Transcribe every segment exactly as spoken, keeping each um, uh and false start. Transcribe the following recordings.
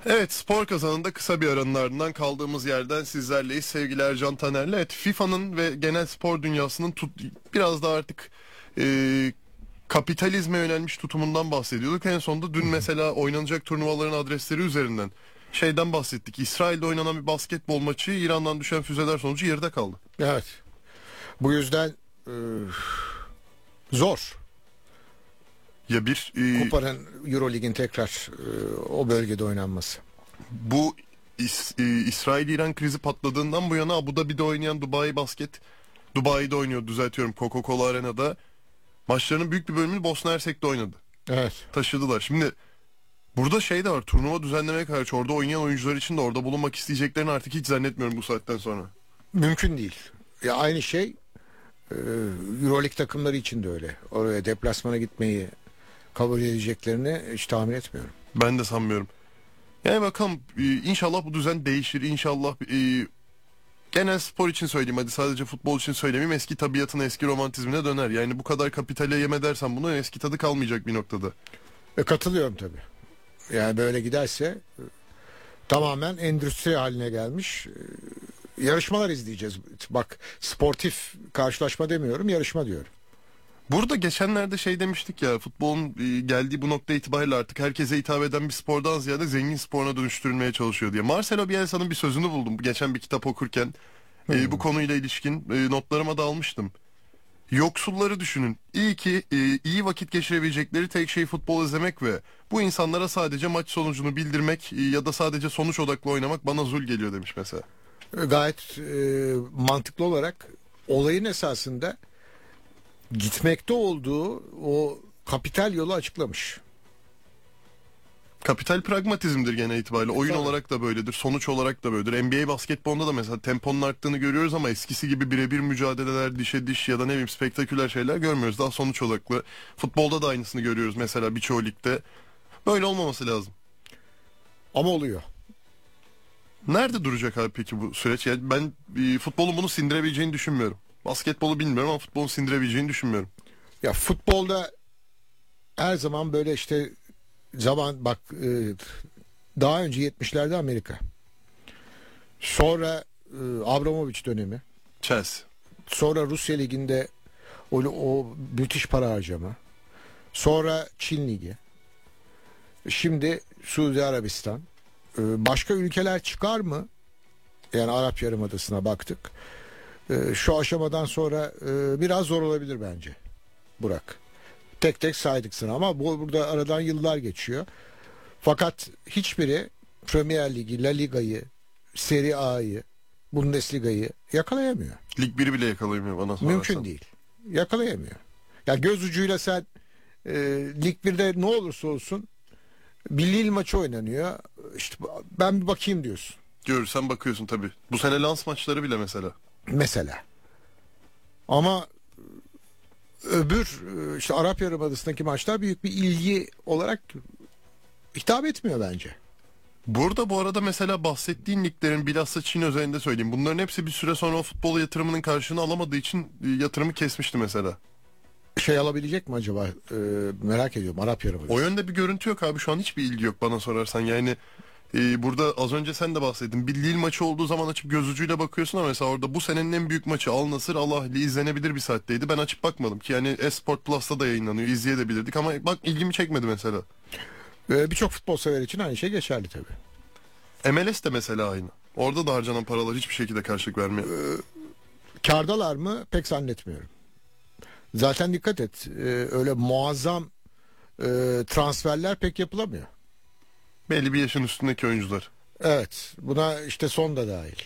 Evet, spor kazanında kısa bir aranın ardından kaldığımız yerden sizlerleyiz. Sevgili Ercan Taner'le. Evet, FIFA'nın ve genel spor dünyasının tut, biraz da artık e, kapitalizme yönelmiş tutumundan bahsediyorduk. En sonunda dün mesela oynanacak turnuvaların adresleri üzerinden şeyden bahsettik. İsrail'de oynanan bir basketbol maçı İran'dan düşen füzeler sonucu yarıda kaldı. Evet. Bu yüzden e, zor. Ya bir e, Kupanın, Eurolig'in tekrar e, o bölgede oynanması. bu İs, e, İsrail-İran krizi patladığından bu yana Abu Dhabi'de oynayan Dubai Basket, Dubai'de oynuyor, düzeltiyorum, Coca-Cola Arena'da maçlarının büyük bir bölümünü Bosna Hersek'te oynadı. Evet. Taşıdılar. Şimdi burada şey de var, turnuva düzenlemeye karşı orada oynayan oyuncular için de orada bulunmak isteyeceklerini artık hiç zannetmiyorum bu saatten sonra. Mümkün değil. Ya aynı şey e, Euroleague takımları için de öyle. Oraya deplasmana gitmeyi kabul edeceklerini hiç tahmin etmiyorum. Ben de sanmıyorum. Yani bakalım, e, inşallah bu düzen değişir. İnşallah e, genel spor için söyleyeyim, hadi sadece futbol için söylemeyeyim, eski tabiatına, eski romantizmine döner. Yani bu kadar kapitale yem edersen bunu, eski tadı kalmayacak bir noktada. E, katılıyorum tabii. Yani böyle giderse e, tamamen endüstri haline gelmiş e, yarışmalar izleyeceğiz. Bak, sportif karşılaşma demiyorum, yarışma diyorum. Burada geçenlerde şey demiştik ya, futbolun e, geldiği bu nokta itibariyle artık herkese hitap eden bir spordan ziyade zengin sporuna dönüştürülmeye çalışıyor diye. Marcelo Bielsa'nın bir sözünü buldum geçen bir kitap okurken. E, Hmm. bu konuyla ilişkin e, notlarıma da almıştım. Yoksulları düşünün. İyi ki e, iyi vakit geçirebilecekleri tek şey futbol izlemek ve bu insanlara sadece maç sonucunu bildirmek e, ya da sadece sonuç odaklı oynamak bana zul geliyor demiş mesela. E, Gayet e, mantıklı olarak olayın esasında gitmekte olduğu o kapital yolu açıklamış. Kapital pragmatizmdir genel itibariyle. Oyun Tabii. olarak da böyledir, sonuç olarak da böyledir. N B A basketbolunda da mesela temponun arttığını görüyoruz ama eskisi gibi birebir mücadeleler, dişe diş ya da ne bileyim spektaküler şeyler görmüyoruz. Daha sonuç odaklı. Futbolda da aynısını görüyoruz mesela birçoğu ligde. Böyle olmaması lazım. Ama oluyor. Nerede duracak abi peki bu süreç? Yani ben e, futbolun bunu sindirebileceğini düşünmüyorum. Basketbolu bilmiyorum ama futbolun sindirebileceğini düşünmüyorum. Ya futbolda her zaman böyle işte zaman bak e, daha önce yetmişlerde Amerika. Sonra e, Abramovich dönemi. Chelsea. Sonra Rusya Ligi'nde o, o müthiş para harcama. Sonra Çin Ligi. Şimdi Suudi Arabistan. E, başka ülkeler çıkar mı? Yani Arap Yarımadası'na baktık. E, şu aşamadan sonra e, biraz zor olabilir bence. Burak. Tek tek saydıksın ama bu burada aradan yıllar geçiyor. Fakat hiçbiri Premier Ligi, La Liga'yı, Serie A'yı, Bundesliga'yı yakalayamıyor. Lig biri bile yakalayamıyor bana sorarsan. Mümkün değil. Yakalayamıyor. Ya göz ucuyla sen e, Lig birde ne olursa olsun bir Lille maçı oynanıyor. İşte ben bir bakayım diyorsun. Görürsen bakıyorsun tabii. Bu sene Lens maçları bile mesela. Mesela. Ama öbür işte Arap Yarımadası'ndaki maçlar büyük bir ilgi olarak hitap etmiyor bence. Burada bu arada mesela bahsettiğin liglerin, bilhassa Çin özelinde söyleyeyim, bunların hepsi bir süre sonra o futbol yatırımının karşılığını alamadığı için e, yatırımı kesmişti mesela. Şey alabilecek mi acaba? Ee, merak ediyorum. Arap Yarımadası. O yönde bir görüntü yok abi, şu an hiçbir ilgi yok bana sorarsan. Yani e, burada az önce sen de bahsettin, bir Lille maçı olduğu zaman açıp göz ucuyla bakıyorsun ama mesela orada bu senenin en büyük maçı Al Nassr Al Ahly izlenebilir bir saatteydi. Ben açıp bakmadım ki, yani Esport Plus'ta da yayınlanıyor, izleyebilirdik ama bak ilgimi çekmedi mesela. Ee, Birçok futbol sever için aynı şey geçerli tabii. M L S de mesela aynı. Orada da harcanan paralar hiçbir şekilde karşılık vermiyor. Ee, kardalar mı? Pek zannetmiyorum. Zaten dikkat et. Ee, öyle muazzam e, transferler pek yapılamıyor. Belli bir yaşın üstündeki oyuncular. Evet. Buna işte son da dahil.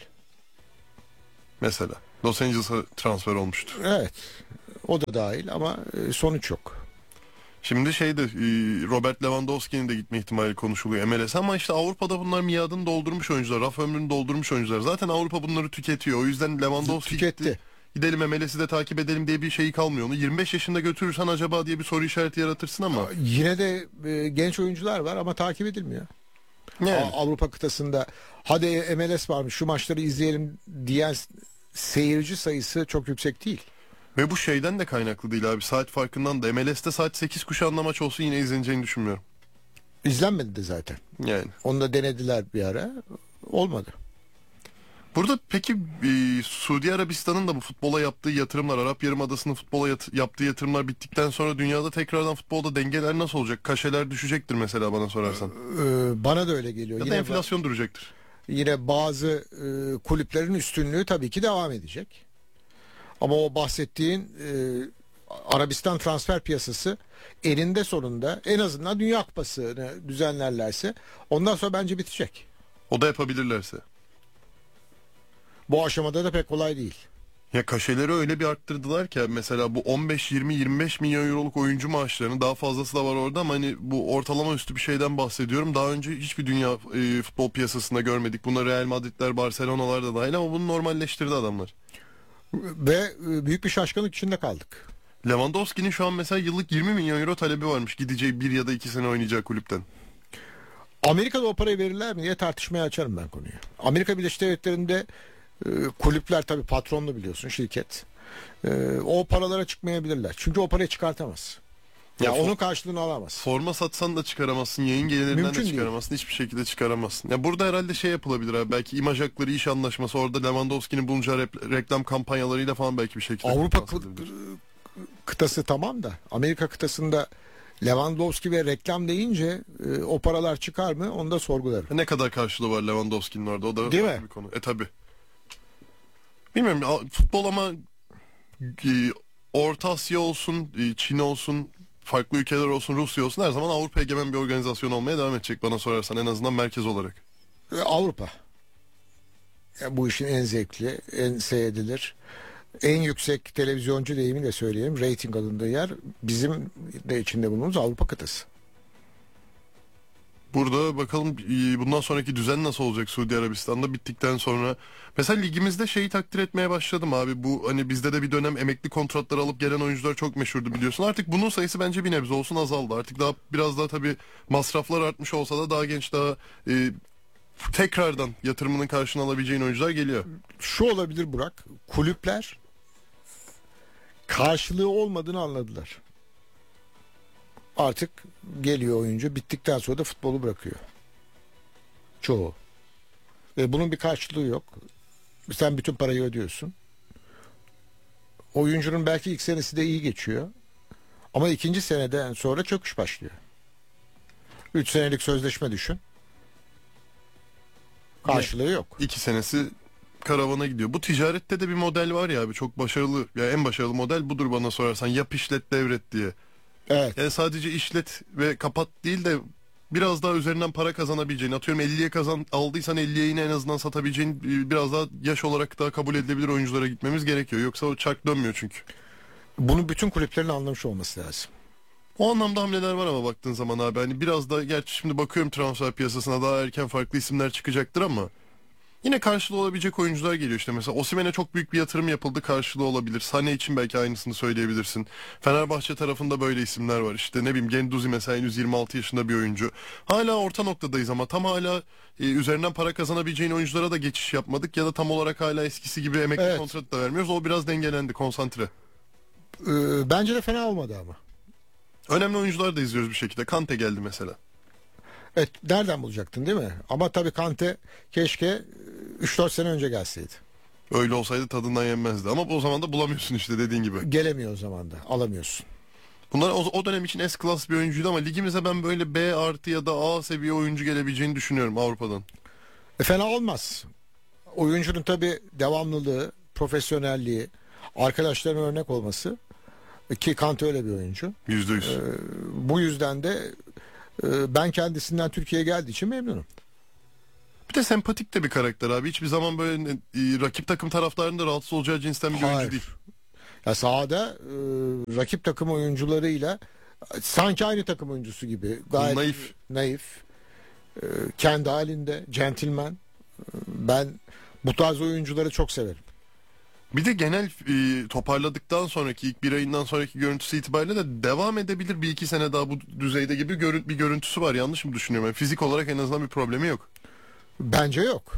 Mesela Los Angeles'a transfer olmuştu. Evet. O da dahil ama e, sonuç yok. Şimdi şeyde e, Robert Lewandowski'nin de gitme ihtimali konuşuluyor M L S, ama işte Avrupa'da bunlar miadını doldurmuş oyuncular, raf ömrünü doldurmuş oyuncular. Zaten Avrupa bunları tüketiyor. O yüzden Lewandowski Tüketti. gitti, gidelim M L S'i de takip edelim diye bir şeyi kalmıyor. Onu yirmi beş yaşında götürürsen acaba diye bir soru işareti yaratırsın ama. Yine de e, genç oyuncular var ama takip edilmiyor. Yani. A- Avrupa kıtasında hadi M L S varmış şu maçları izleyelim diyen seyirci sayısı çok yüksek değil. Ve bu şeyden de kaynaklı değil abi, saat farkından da. M L S'te saat sekiz kuşağında maç olsun yine izleneceğini düşünmüyorum. İzlenmedi de zaten. Yani. Onu da denediler bir ara. Olmadı. Burada peki e, Suudi Arabistan'ın da bu futbola yaptığı yatırımlar, Arap Yarımadası'nın futbola yat- yaptığı yatırımlar bittikten sonra dünyada tekrardan futbolda dengeler nasıl olacak? Kaşeler düşecektir mesela bana sorarsan. Ee, bana da öyle geliyor. Ya da Yine enflasyon duracaktır. Yine bazı e, kulüplerin üstünlüğü tabii ki devam edecek. Ama o bahsettiğin e, Arabistan transfer piyasası eninde sonunda en azından Dünya Kupası'nı düzenlerlerse ondan sonra bence bitecek. O da yapabilirlerse. Bu aşamada da pek kolay değil. Ya kaşeleri öyle bir arttırdılar ki mesela bu on beş yirmi yirmi beş milyon euroluk oyuncu maaşlarının daha fazlası da var orada ama hani bu ortalama üstü bir şeyden bahsediyorum. Daha önce hiçbir dünya e, futbol piyasasında görmedik. Buna Real Madridler, Barcelona'lar da dahil ama bunu normalleştirdi adamlar. Ve e, büyük bir şaşkınlık içinde kaldık. Lewandowski'nin şu an mesela yıllık yirmi milyon euro talebi varmış gideceği bir ya da iki sene oynayacağı kulüpten. Amerika'da o parayı verirler mi diye tartışmaya açarım ben konuyu. Amerika Birleşik Devletleri'nde e, kulüpler tabii patronlu biliyorsun şirket. E, o paralara çıkmayabilirler. Çünkü o parayı çıkartamaz. Ya, Ya onun for- karşılığını alamaz. Forma satsan da çıkaramazsın, yayın gelirlerinden Mümkün de değil. çıkaramazsın, hiçbir şekilde çıkaramazsın. Ya burada herhalde şey yapılabilir abi, belki imaj hakları iş anlaşması, orada Lewandowski'nin bulunacağı rep- reklam kampanyalarıyla falan belki bir şekilde Avrupa kompanse kı- edilebilir. kıtası tamam da Amerika kıtasında Lewandowski ve reklam deyince e, o paralar çıkar mı onu da sorgularım. Ne kadar karşılığı var Lewandowski'nin orada, o da Değil farklı mi? bir konu. E tabi. Bilmiyorum ya, futbol ama e, Orta Asya olsun, e, Çin olsun, farklı ülkeler olsun, Rusya olsun, her zaman Avrupa egemen bir organizasyon olmaya devam edecek bana sorarsan, en azından merkez olarak. E, Avrupa. Ya bu işin en zevkli, en seyredilir, en yüksek televizyoncu deyimiyle söyleyeyim. Rating alındığı yer bizim de içinde bulunduğumuz Avrupa kıtası. Burada bakalım e, bundan sonraki düzen nasıl olacak Suudi Arabistan'da bittikten sonra. Mesela ligimizde şeyi takdir etmeye başladım abi. Bu hani bizde de bir dönem emekli kontratları alıp gelen oyuncular çok meşhurdu biliyorsun. Artık bunun sayısı bence bir nebze olsun azaldı. Artık daha biraz daha tabii masraflar artmış olsa da daha genç, daha e, tekrardan yatırımının karşılığını alabileceğin oyuncular geliyor. Şu olabilir Burak, kulüpler karşılığı olmadığını anladılar. Artık geliyor oyuncu, bittikten sonra da futbolu bırakıyor. Çoğu. Ve bunun bir karşılığı yok. Sen bütün parayı ödüyorsun. Oyuncunun belki ilk senesi de iyi geçiyor. Ama ikinci seneden sonra çöküş başlıyor. Üç senelik sözleşme düşün. Karşılığı yok. İki senesi karavana gidiyor. Bu ticarette de bir model var ya abi, çok başarılı. Ya en başarılı model budur bana sorarsan. Yap, işlet, devret diye. Evet. Yani sadece işlet ve kapat değil de biraz daha üzerinden para kazanabileceğin, atıyorum elliye kazan aldıysan elliye yine en azından satabileceğin, biraz daha yaş olarak daha kabul edilebilir oyunculara gitmemiz gerekiyor. Yoksa o çark dönmüyor çünkü. Bunu bütün kulüplerin anlamış olması lazım. O anlamda hamleler var ama baktığın zaman abi, hani biraz da, gerçi şimdi bakıyorum transfer piyasasına daha erken farklı isimler çıkacaktır ama yine karşılığı olabilecek oyuncular geliyor işte. Mesela Osimhen'e çok büyük bir yatırım yapıldı, karşılığı olabilir. Sané için belki aynısını söyleyebilirsin. Fenerbahçe tarafında böyle isimler var. İşte ne bileyim, Genduzi mesela henüz yirmi altı yaşında bir oyuncu. Hala orta noktadayız ama tam hala e, üzerinden para kazanabileceğin oyunculara da geçiş yapmadık. Ya da tam olarak hala eskisi gibi emekli Evet. kontratı da vermiyoruz. O biraz dengelendi, konsantre. Ee, bence de fena olmadı ama. Önemli oyuncular da izliyoruz bir şekilde. Kante geldi mesela. Evet, nereden bulacaktın değil mi? Ama tabii Kante keşke üç dört sene önce gelseydi. Öyle olsaydı tadından yenmezdi. Ama o zaman da bulamıyorsun işte, dediğin gibi. Gelemiyor o zaman da, alamıyorsun. Bunlar o, o dönem için S-Class bir oyuncuydu ama ligimize ben böyle B artı ya da A seviye oyuncu gelebileceğini düşünüyorum Avrupa'dan. E, fena olmaz. Oyuncunun tabii devamlılığı, profesyonelliği, arkadaşlarına örnek olması, ki Kante öyle bir oyuncu. Yüzde yüz. Ee, bu yüzden de e, ben kendisinden Türkiye'ye geldiği için memnunum. Bir de sempatik de bir karakter abi. Hiçbir zaman böyle e, rakip takım taraftarında rahatsız olacağı cinsten bir Hayır. oyuncu değil. Ya sahada e, rakip takım oyuncularıyla sanki aynı takım oyuncusu gibi. Gayet Naif. naif. E, kendi halinde, centilmen. E, ben bu tarz oyuncuları çok severim. Bir de genel e, toparladıktan sonraki ilk bir ayından sonraki görüntüsü itibariyle de devam edebilir bir iki sene daha bu düzeyde gibi görü- bir görüntüsü var. Yanlış mı düşünüyorum? Yani fizik olarak en azından bir problemi yok. Bence yok.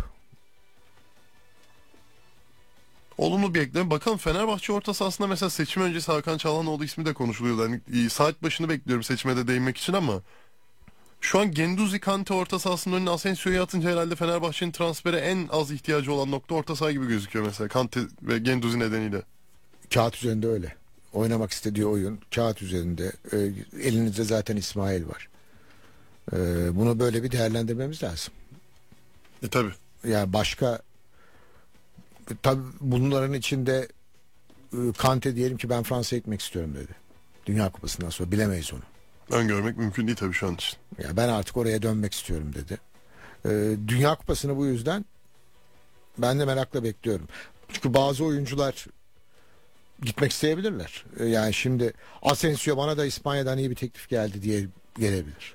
Olumlu bir ekleme. Bakalım Fenerbahçe orta sahasında mesela seçim öncesi Hakan Çalhanoğlu ismi de konuşuluyordu. Yani e, saat başını bekliyorum seçime de değinmek için ama Şu an Genduzi Kante orta sahasının önüne Asensio'yu atınca herhalde Fenerbahçe'nin transfere en az ihtiyacı olan nokta orta saha gibi gözüküyor mesela. Kante ve Genduzi nedeniyle. Kağıt üzerinde öyle. Oynamak istediği oyun kağıt üzerinde. E, elinizde zaten İsmail var. E, bunu böyle bir değerlendirmemiz lazım. E tabi. Yani başka tabi bunların içinde e, Kante diyelim ki ben Fransa'ya gitmek istiyorum dedi. Dünya Kupası'ndan sonra bilemeyiz onu. Öngörmek mümkün değil tabii şu an için. Ya ben artık oraya dönmek istiyorum dedi. E, Dünya Kupası'nı bu yüzden ben de merakla bekliyorum. Çünkü bazı oyuncular gitmek isteyebilirler. E, yani şimdi Asensio bana da İspanya'dan iyi bir teklif geldi diye gelebilir.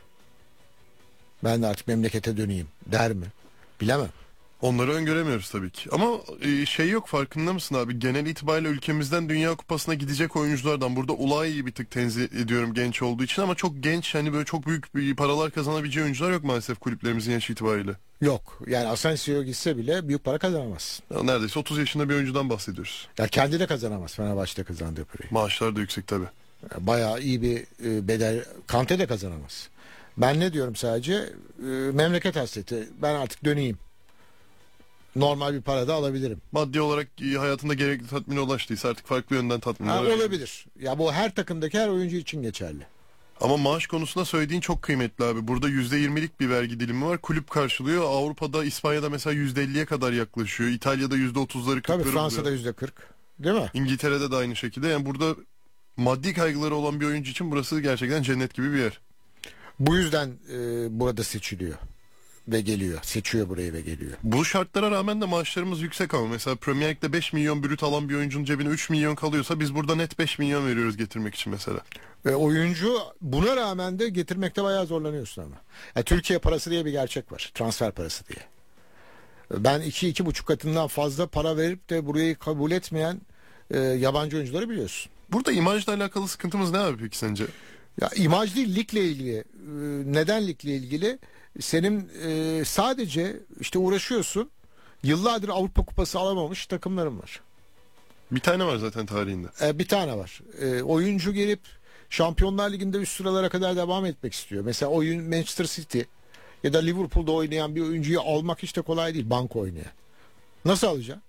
Ben de artık memlekete döneyim der mi? Bilemem. Onları öngöremiyoruz tabii ki. Ama e, şey yok, farkında mısın abi? Genel itibariyle ülkemizden Dünya Kupası'na gidecek oyunculardan. Burada Ulayi'yi bir tık tenzih ediyorum genç olduğu için, ama çok genç, hani böyle çok büyük bir paralar kazanabileceği oyuncular yok maalesef kulüplerimizin yaş itibariyle. Yok. Yani Asensio gitse bile büyük para kazanamaz. Ya neredeyse otuz yaşında bir oyuncudan bahsediyoruz. Ya kendi de kazanamaz Fenerbahçe'de kazandığı parayı. Maaşlar da yüksek tabii. Ya bayağı iyi bir e, bedel. Kante de kazanamaz. Ben ne diyorum sadece? E, memleket hasreti. Ben artık döneyim. Normal bir para da alabilirim. Maddi olarak e, hayatında gerekli tatmine ulaştıysa artık farklı yönden tatmin Ha, olabilir. olabilir. Ya bu her takımdaki her oyuncu için geçerli. Ama maaş konusunda söylediğin çok kıymetli abi. Burada yüzde yirmilik bir vergi dilimi var. Kulüp karşılıyor. Avrupa'da, İspanya'da mesela yüzde elliye kadar yaklaşıyor. İtalya'da yüzde otuzları Tabii kırkları Fransa'da buluyor. yüzde kırk. Değil mi? İngiltere'de de aynı şekilde. Yani burada maddi kaygıları olan bir oyuncu için burası gerçekten cennet gibi bir yer. Bu yüzden e, burada seçiliyor. Ve geliyor. Seçiyor burayı ve geliyor. Bu şartlara rağmen de maaşlarımız yüksek ama mesela Premier Lig'de beş milyon brüt alan bir oyuncunun cebine üç milyon kalıyorsa biz burada net beş milyon veriyoruz getirmek için mesela. Ve oyuncu buna rağmen de getirmekte bayağı zorlanıyorsun ama. Ya Türkiye parası diye bir gerçek var. Transfer parası diye. Ben iki iki buçuk katından fazla para verip de burayı kabul etmeyen e, yabancı oyuncuları biliyorsun. Burada imajla alakalı sıkıntımız ne abi peki sence? Ya imaj değil, ligle ilgili. E, neden ligle ilgili? Senin e, sadece işte uğraşıyorsun. Yıllardır Avrupa Kupası alamamış takımların var. Bir tane var zaten tarihinde. E, bir tane var. E, oyuncu gelip Şampiyonlar Ligi'nde üst sıralara kadar devam etmek istiyor. Mesela oyun Manchester City ya da Liverpool'da oynayan bir oyuncuyu almak hiç de kolay değil, banko oynayan. Nasıl alacaksın?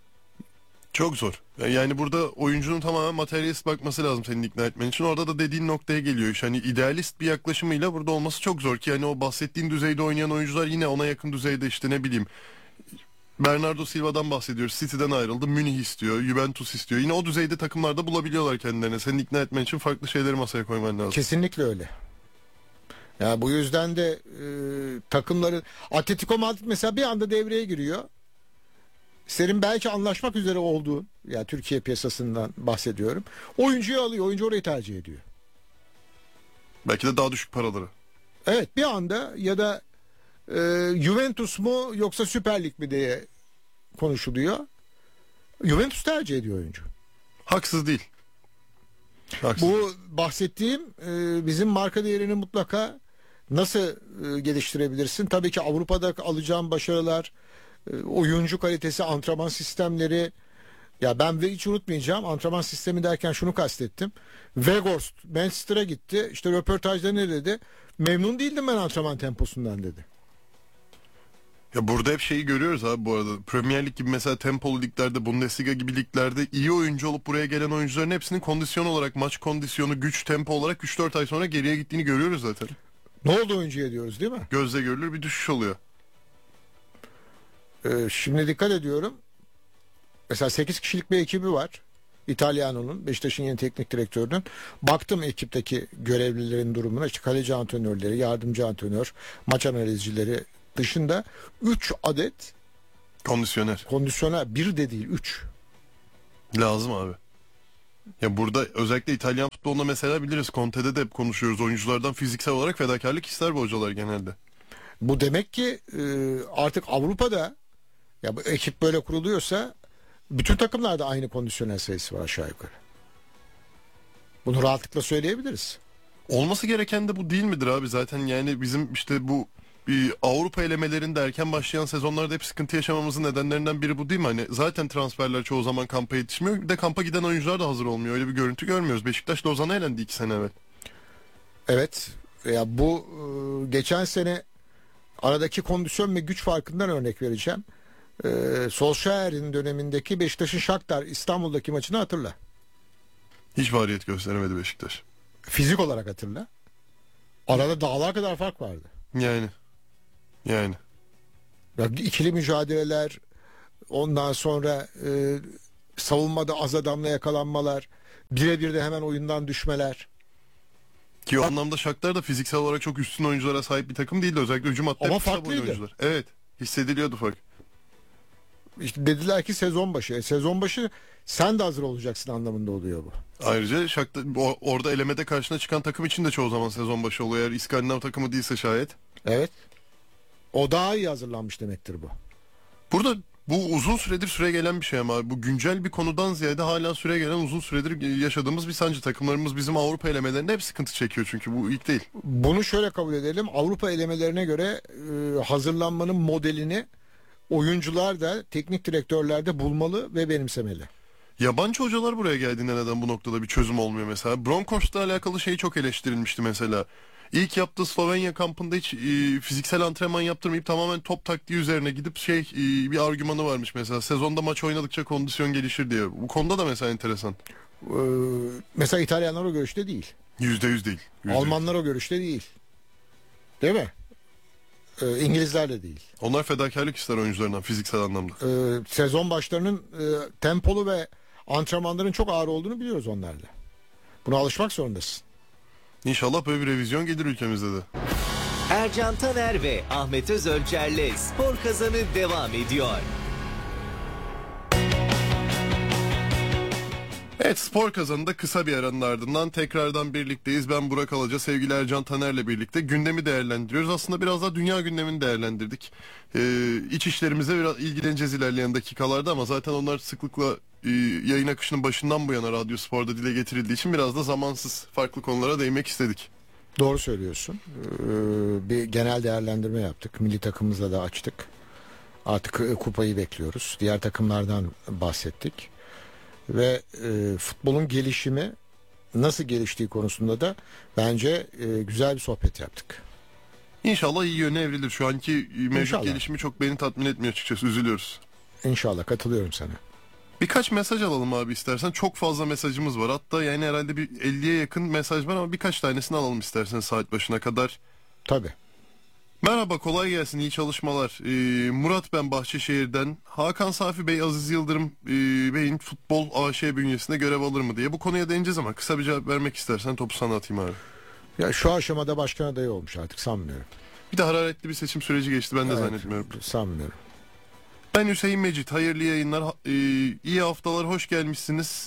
Çok zor. Yani burada oyuncunun tamamen materyalist bakması lazım senin ikna etmen için. Orada da dediğin noktaya geliyor iş. Hani idealist bir yaklaşımıyla burada olması çok zor ki. Yani o bahsettiğin düzeyde oynayan oyuncular yine ona yakın düzeyde, işte ne bileyim. Bernardo Silva'dan bahsediyoruz. City'den ayrıldı. Münih istiyor. Juventus istiyor. Yine o düzeyde takımlarda bulabiliyorlar kendilerine. Senin ikna etmen için farklı şeyleri masaya koyman lazım. Kesinlikle öyle. Ya bu yüzden de e, takımların Atletico Madrid mesela bir anda devreye giriyor. Senin belki anlaşmak üzere olduğun, ya Türkiye piyasasından bahsediyorum. Oyuncuyu alıyor. Oyuncu orayı tercih ediyor. Belki de daha düşük paraları. Evet, bir anda ya da e, Juventus mu yoksa Süper Lig mi diye konuşuluyor. Juventus tercih ediyor oyuncu. Haksız değil. Haksız. Bu bahsettiğim e, bizim marka değerini mutlaka nasıl e, geliştirebilirsin? Tabii ki Avrupa'da alacağım başarılar, e, oyuncu kalitesi, antrenman sistemleri. Ya ben ve hiç unutmayacağım, antrenman sistemi derken şunu kastettim. Weghorst Manchester'a gitti. İşte röportajda ne dedi? Memnun değildim ben antrenman temposundan dedi. Ya burada hep şeyi görüyoruz abi bu arada. Premier Lig gibi mesela tempolu liglerde, Bundesliga gibi liglerde iyi oyuncu olup buraya gelen oyuncuların hepsinin kondisyon olarak, maç kondisyonu, güç, tempo olarak üç dört ay sonra geriye gittiğini görüyoruz zaten. Ne oldu oyuncuya diyoruz değil mi? Gözle görülür bir düşüş oluyor. Ee, şimdi dikkat ediyorum. Mesela sekiz kişilik bir ekibi var. İtalyano'nun, Beşiktaş'ın yeni teknik direktörünün. Baktım ekipteki görevlilerin durumuna. İşte kaleci antrenörleri, yardımcı antrenör, maç analizcileri dışında üç adet Kondisyoner. kondisyoner, bir de değil üç. Lazım abi. Ya burada özellikle İtalyan futbolunda mesela biliriz. Conte'de de hep konuşuyoruz. Oyunculardan fiziksel olarak fedakarlık ister bu hocalar genelde. Bu demek ki e, artık Avrupa'da ya bu ekip böyle kuruluyorsa bütün takımlarda aynı kondisyoner sayısı var aşağı yukarı. Bunu rahatlıkla söyleyebiliriz. Olması gereken de bu değil midir abi? Zaten yani bizim işte bu bir Avrupa elemelerinde erken başlayan sezonlarda hep sıkıntı yaşamamızın nedenlerinden biri bu değil mi? Hani zaten transferler çoğu zaman kampa yetişmiyor. Bir de kampa giden oyuncular da hazır olmuyor. Öyle bir görüntü görmüyoruz. Beşiktaş Lozan'a elendi iki sene evvel. Evet. Ya bu e, geçen sene aradaki kondisyon ve güç farkından örnek vereceğim. E, Solskjaer'in dönemindeki Beşiktaş'ın Shakhtar İstanbul'daki maçını hatırla. Hiç variyet gösteremedi Beşiktaş. Fizik olarak hatırla. Arada dağlar kadar fark vardı. Yani. Yani. Ya ikili mücadeleler, ondan sonra e, savunmada az adamla yakalanmalar, birebir de hemen oyundan düşmeler. Ki o anlamda Shakhtar da fiziksel olarak çok üstün oyunculara sahip bir takım değildi. Özellikle hücum hattı Ama hep kısa boylu farklıydı. oyuncular. Evet. Hissediliyordu fark. İşte dediler ki sezon başı. E, sezon başı sen de hazır olacaksın anlamında oluyor bu. Ayrıca Shakhtar, o- orada elemede karşına çıkan takım için de çoğu zaman sezon başı oluyor. Eğer İskandinav takımı değilse şayet. Evet. O daha iyi hazırlanmış demektir bu. Burada bu uzun süredir süre gelen bir şey ama bu güncel bir konudan ziyade hala süre gelen uzun süredir yaşadığımız bir sancı. Takımlarımız bizim Avrupa elemelerinde hep sıkıntı çekiyor çünkü bu ilk değil. Bunu şöyle kabul edelim. Avrupa elemelerine göre e, hazırlanmanın modelini oyuncular da teknik direktörler de bulmalı ve benimsemeli. Yabancı hocalar buraya geldiğinde neden bu noktada bir çözüm olmuyor mesela? Bronkhorst'la alakalı şey çok eleştirilmişti mesela. İlk yaptığı Slovenya kampında hiç e, fiziksel antrenman yaptırmayıp tamamen top taktiği üzerine gidip şey e, bir argümanı varmış mesela. Sezonda maç oynadıkça kondisyon gelişir diye. Bu konuda da mesela enteresan. Ee, mesela İtalyanlar o görüşte değil. Yüzde yüz değil. Yüzde yüz. Almanlar o görüşte değil. Değil mi? Ee, İngilizler de değil. Onlar fedakarlık ister oyuncularından fiziksel anlamda. Ee, sezon başlarının e, tempolu ve antrenmanların çok ağır olduğunu biliyoruz onlarla. Buna alışmak zorundasın. İnşallah böyle bir revizyon gelir ülkemizde de. Ercan Taner ve Ahmet Özölçer'le Spor Kazanı devam ediyor. Evet, Spor Kazanı'nda kısa bir aranın ardından tekrardan birlikteyiz. Ben Burak Alaca, sevgili Ercan Taner'le birlikte gündemi değerlendiriyoruz. Aslında biraz daha dünya gündemini değerlendirdik. Ee, iç işlerimize biraz ilgileneceğiz ilerleyen dakikalarda ama zaten onlar sıklıkla e, yayın akışının başından bu yana Radyo Spor'da dile getirildiği için biraz da zamansız farklı konulara değinmek istedik. Doğru söylüyorsun. Ee, bir genel değerlendirme yaptık. Milli takımımızla da açtık. Artık e, kupayı bekliyoruz. Diğer takımlardan bahsettik. Ve e, futbolun gelişimi nasıl geliştiği konusunda da bence e, güzel bir sohbet yaptık. İnşallah iyi yöne evrilir. Şu anki mevcut İnşallah. gelişimi çok beni tatmin etmiyor açıkçası. Üzülüyoruz. İnşallah, katılıyorum sana. Birkaç mesaj alalım abi istersen. Çok fazla mesajımız var. Hatta yani herhalde bir elliye yakın mesaj var ama birkaç tanesini alalım istersen saat başına kadar. Tabii. Merhaba, kolay gelsin, iyi çalışmalar. Ee, Murat ben Bahçeşehir'den. Hakan Safi Bey, Aziz Yıldırım e, Bey'in futbol A Ş bünyesinde görev alır mı diye. Bu konuya değineceğiz ama kısa bir cevap vermek istersen topu sana atayım abi. Ya şu aşamada başkan adayı olmuş artık, sanmıyorum. Bir de hararetli bir seçim süreci geçti, ben de Evet, zannetmiyorum. sanmıyorum. Ben Hüseyin Mecit, hayırlı yayınlar, ha- e, iyi haftalar, hoş gelmişsiniz.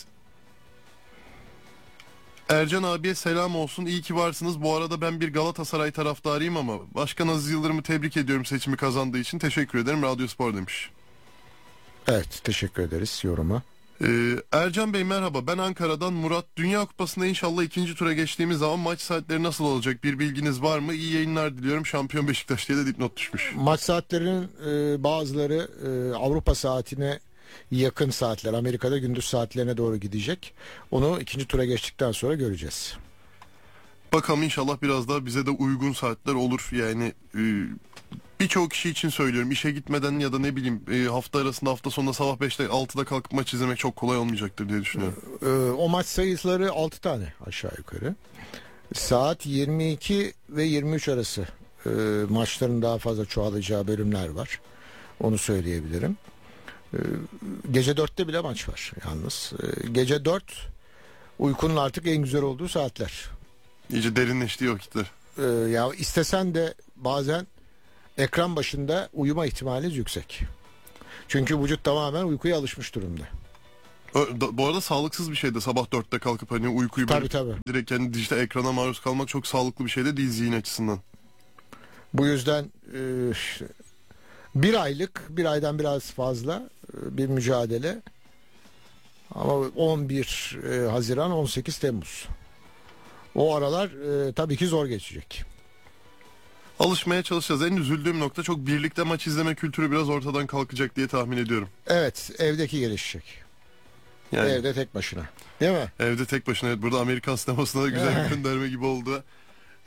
Ercan abiye selam olsun, iyi ki varsınız. Bu arada ben bir Galatasaray taraftarıyım ama Başkan Aziz Yıldırım'ı tebrik ediyorum seçimi kazandığı için. Teşekkür ederim, Radyo Spor demiş. Evet, teşekkür ederiz yoruma. Ee, Ercan Bey merhaba, ben Ankara'dan Murat. Dünya Kupası'nda inşallah ikinci tura geçtiğimiz zaman maç saatleri nasıl olacak, bir bilginiz var mı? İyi yayınlar diliyorum, şampiyon Beşiktaş diye de dipnot düşmüş. Maç saatlerinin e, bazıları e, Avrupa saatine yakın saatler. Amerika'da gündüz saatlerine doğru gidecek. Onu ikinci tura geçtikten sonra göreceğiz. Bakalım, inşallah biraz daha bize de uygun saatler olur. Yani e, birçok kişi için söylüyorum, işe gitmeden ya da ne bileyim e, hafta arasında, hafta sonunda sabah beşte altıda kalkıp maç izlemek çok kolay olmayacaktır diye düşünüyorum. E, o maç sayıları altı tane aşağı yukarı. Saat yirmi iki ve yirmi üç arası e, maçların daha fazla çoğalacağı bölümler var. Onu söyleyebilirim. E, gece dörtte bile maç var yalnız. E, gece dört uykunun artık en güzel olduğu saatler. İyice derinleştiği vakitler. E, ya istesen de bazen ekran başında uyuma ihtimaliniz yüksek. Çünkü vücut tamamen uykuya alışmış durumda. Ö- da- Bu arada sağlıksız bir şey de sabah dörtte kalkıp hani uykuyu Tabii böyle tabii. direkt yani dijital ekrana maruz kalmak çok sağlıklı bir şey de değil zihin açısından. Bu yüzden e, bir aylık, bir aydan biraz fazla e, bir mücadele. Ama on bir e, Haziran, on sekiz Temmuz. O aralar e, tabii ki zor geçecek. Alışmaya çalışacağız. En üzüldüğüm nokta, çok birlikte maç izleme kültürü biraz ortadan kalkacak diye tahmin ediyorum. Evet, evdeki gelişecek. Yani Evde tek başına. Değil mi? evde tek başına, evet, burada Amerikan sinemasına da güzel bir gönderme gibi oldu.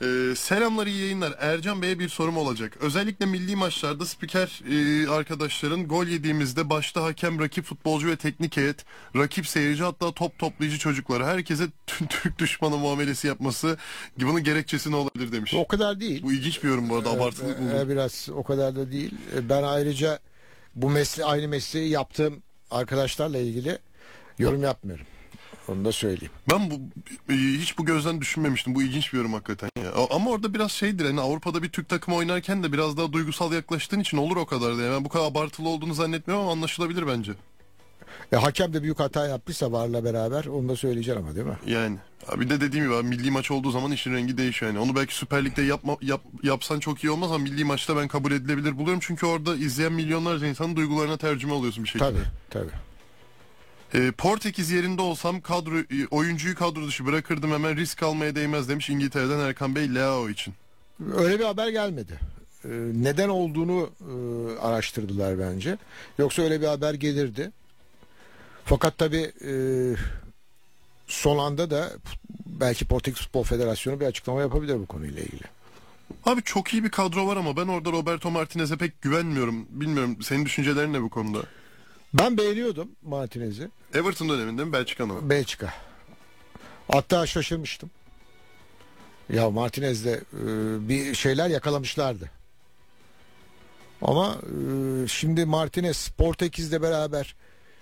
Ee, selamlar, iyi yayınlar. Ercan Bey'e bir sorum olacak. Özellikle milli maçlarda spiker e, arkadaşların gol yediğimizde başta hakem, rakip futbolcu ve teknik heyet, rakip seyirci, hatta top toplayıcı çocukları herkese Türk düşmanı muamelesi yapması bunun gerekçesi ne olabilir demiş. O kadar değil. Bu ilginç bir yorum bu arada, abartılı buldum. Ee, biraz o kadar da değil. Ee, Ben ayrıca bu mesle aynı mesleği yaptığım arkadaşlarla ilgili yorum yapmıyorum. Onu da söyleyeyim. Ben bu e, hiç bu gözden düşünmemiştim. Bu ilginç bir yorum hakikaten ya. A- Ama orada biraz şeydir, hani Avrupa'da bir Türk takımı oynarken de biraz daha duygusal yaklaştığın için olur o kadar da. Yani ben bu kadar abartılı olduğunu zannetmiyorum ama anlaşılabilir bence. E, hakem de büyük hata yaptıysa VAR'la beraber onu da söyleyeceğim ama, değil mi? Yani bir de dediğim gibi abi, milli maç olduğu zaman işin rengi değişiyor yani. Onu belki Süper Lig'de yapma, yap, yapsan çok iyi olmaz ama milli maçta ben kabul edilebilir buluyorum. Çünkü orada izleyen milyonlarca insanın duygularına tercüme oluyorsun bir şekilde. Tabii, tabii. Ee, Portekiz yerinde olsam kadro e, oyuncuyu kadro dışı bırakırdım, hemen risk almaya değmez demiş İngiltere'den Erkan Bey Leao için. Öyle bir haber gelmedi. Ee, neden olduğunu e, araştırdılar bence. Yoksa öyle bir haber gelirdi. Fakat tabii e, son anda da belki Portekiz Futbol Federasyonu bir açıklama yapabilir bu konuyla ilgili. Abi çok iyi bir kadro var ama ben orada Roberto Martinez'e pek güvenmiyorum. Bilmiyorum, senin düşüncelerin ne bu konuda? Ben beğeniyordum Martinez'i. Everton döneminde mi, Belçika'nın mı? Belçika. Hatta şaşırmıştım. Ya Martinez'le e, bir şeyler yakalamışlardı. Ama e, şimdi Martinez Portekiz'le beraber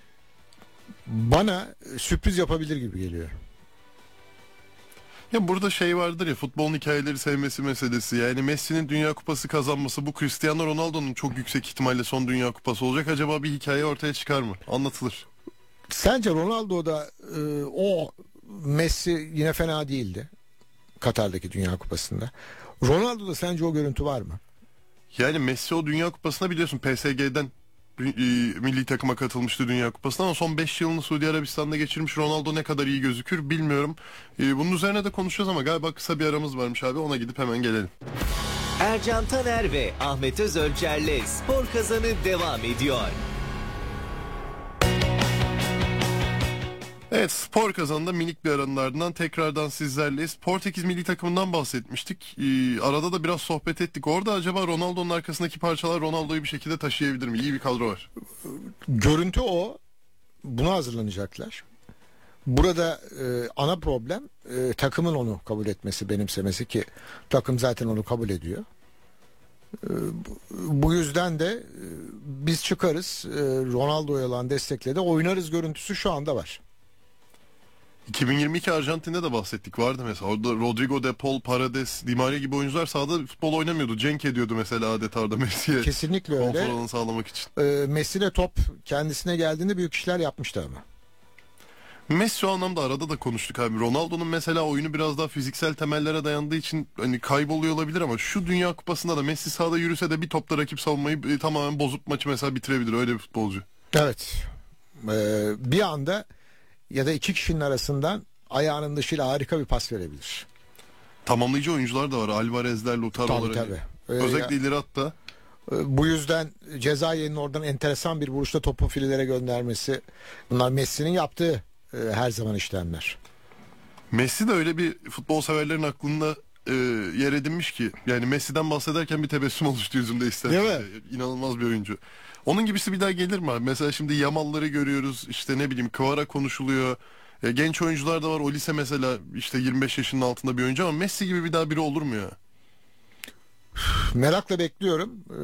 bana sürpriz yapabilir gibi geliyor. Ya burada şey vardır ya, futbolun hikayeleri sevmesi meselesi. Yani Messi'nin Dünya Kupası kazanması bu Cristiano Ronaldo'nun çok yüksek ihtimalle son Dünya Kupası olacak. Acaba bir hikaye ortaya çıkar mı? Anlatılır. Sence Ronaldo'da e, o Messi yine fena değildi Katar'daki Dünya Kupası'nda. Ronaldo'da sence o görüntü var mı? Yani Messi o Dünya Kupası'na biliyorsun P S G'den e, milli takıma katılmıştı Dünya Kupası'na ama son beş yılını Suudi Arabistan'da geçirmiş. Ronaldo ne kadar iyi gözükür bilmiyorum. E, bunun üzerine de konuşacağız ama galiba kısa bir aramız varmış abi, ona gidip hemen gelelim. Ercan Taner ve Ahmet Özölçer'le Spor Kazanı devam ediyor. Evet, spor kazanında minik bir aranın ardından tekrardan sizlerleyiz. Portekiz milli takımından bahsetmiştik. Ee, arada da biraz sohbet ettik. Orada acaba Ronaldo'nun arkasındaki parçalar Ronaldo'yu bir şekilde taşıyabilir mi? İyi bir kadro var. Görüntü o. Buna hazırlanacaklar. Burada e, ana problem e, takımın onu kabul etmesi, benimsemesi ki takım zaten onu kabul ediyor. E, bu, bu yüzden de e, biz çıkarız, e, Ronaldo'ya olan destekle de oynarız görüntüsü şu anda var. iki bin yirmi iki Arjantin'de de bahsettik, vardı mesela. Orada Rodrigo de Paul, Paredes, Di Maria gibi oyuncular sahada futbol oynamıyordu. Cenk ediyordu mesela adeta orada Messi'ye. Kesinlikle konfor öyle. alanı sağlamak için. E, Messi'yle top kendisine geldiğinde büyük işler yapmıştı ama. Messi o anlamda arada da konuştuk abi. Ronaldo'nun mesela oyunu biraz daha fiziksel temellere dayandığı için hani kayboluyor olabilir ama şu Dünya Kupası'nda da Messi sahada yürüse de bir topta rakip savunmayı e, tamamen bozup maçı mesela bitirebilir, öyle bir futbolcu. Evet. E, bir anda ya da iki kişinin arasından ayağının dışıyla harika bir pas verebilir. Tamamlayıcı oyuncular da var. Alvarez'ler, Lautaro'lar. Tabii tabii. Ee, Özellikle ya, ileri hatta. bu yüzden Cezayir'in oradan enteresan bir vuruşta topu filelere göndermesi, bunlar Messi'nin yaptığı e, her zaman işlemler. Messi de öyle bir futbol severlerin aklında e, yer edinmiş ki. Yani Messi'den bahsederken bir tebessüm oluştu yüzümde ister. Değil mi? İnanılmaz bir oyuncu. Onun gibisi bir daha gelir mi abi? Mesela şimdi Yamal'ları görüyoruz. İşte ne bileyim Kvara konuşuluyor. E, genç oyuncular da var. Olise mesela işte yirmi beş yaşının altında bir oyuncu ama Messi gibi bir daha biri olur mu ya? Merakla bekliyorum. Ee,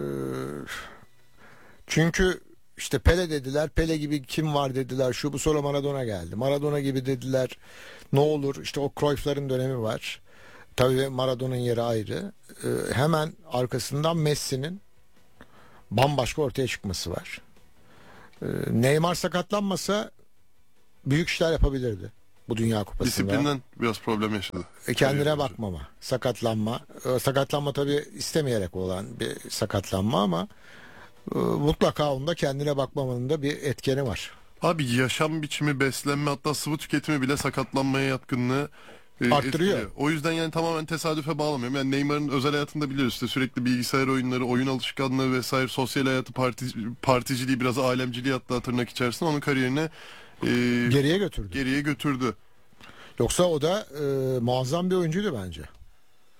çünkü işte Pele dediler. Pele gibi kim var dediler. Şu bu, sonra Maradona geldi. Maradona gibi dediler. Ne olur işte o Cruyff'ların dönemi var. Tabii Maradona'nın yeri ayrı. Ee, hemen arkasından Messi'nin bambaşka ortaya çıkması var. Ee, Neymar sakatlanmasa büyük işler yapabilirdi bu Dünya Kupası'nda. Disiplinden biraz problem yaşadı. E, kendine bakmama, sakatlanma. E, sakatlanma tabii istemeyerek olan bir sakatlanma ama e, mutlaka onda kendine bakmamanın da bir etkeni var. Abi yaşam biçimi, beslenme, hatta sıvı tüketimi bile sakatlanmaya yatkınlığı e, Arttırıyor. etkiliyor. O yüzden yani tamamen tesadüfe bağlamıyorum. Yani Neymar'ın özel hayatında biliyoruz işte sürekli bilgisayar oyunları, oyun alışkanlığı vesaire, sosyal hayatı, parti, particiliği, biraz alemciliği hatta tırnak içerisinde onun kariyerine e, Geriye götürdü. geriye götürdü. Yoksa o da e, muazzam bir oyuncuydu bence.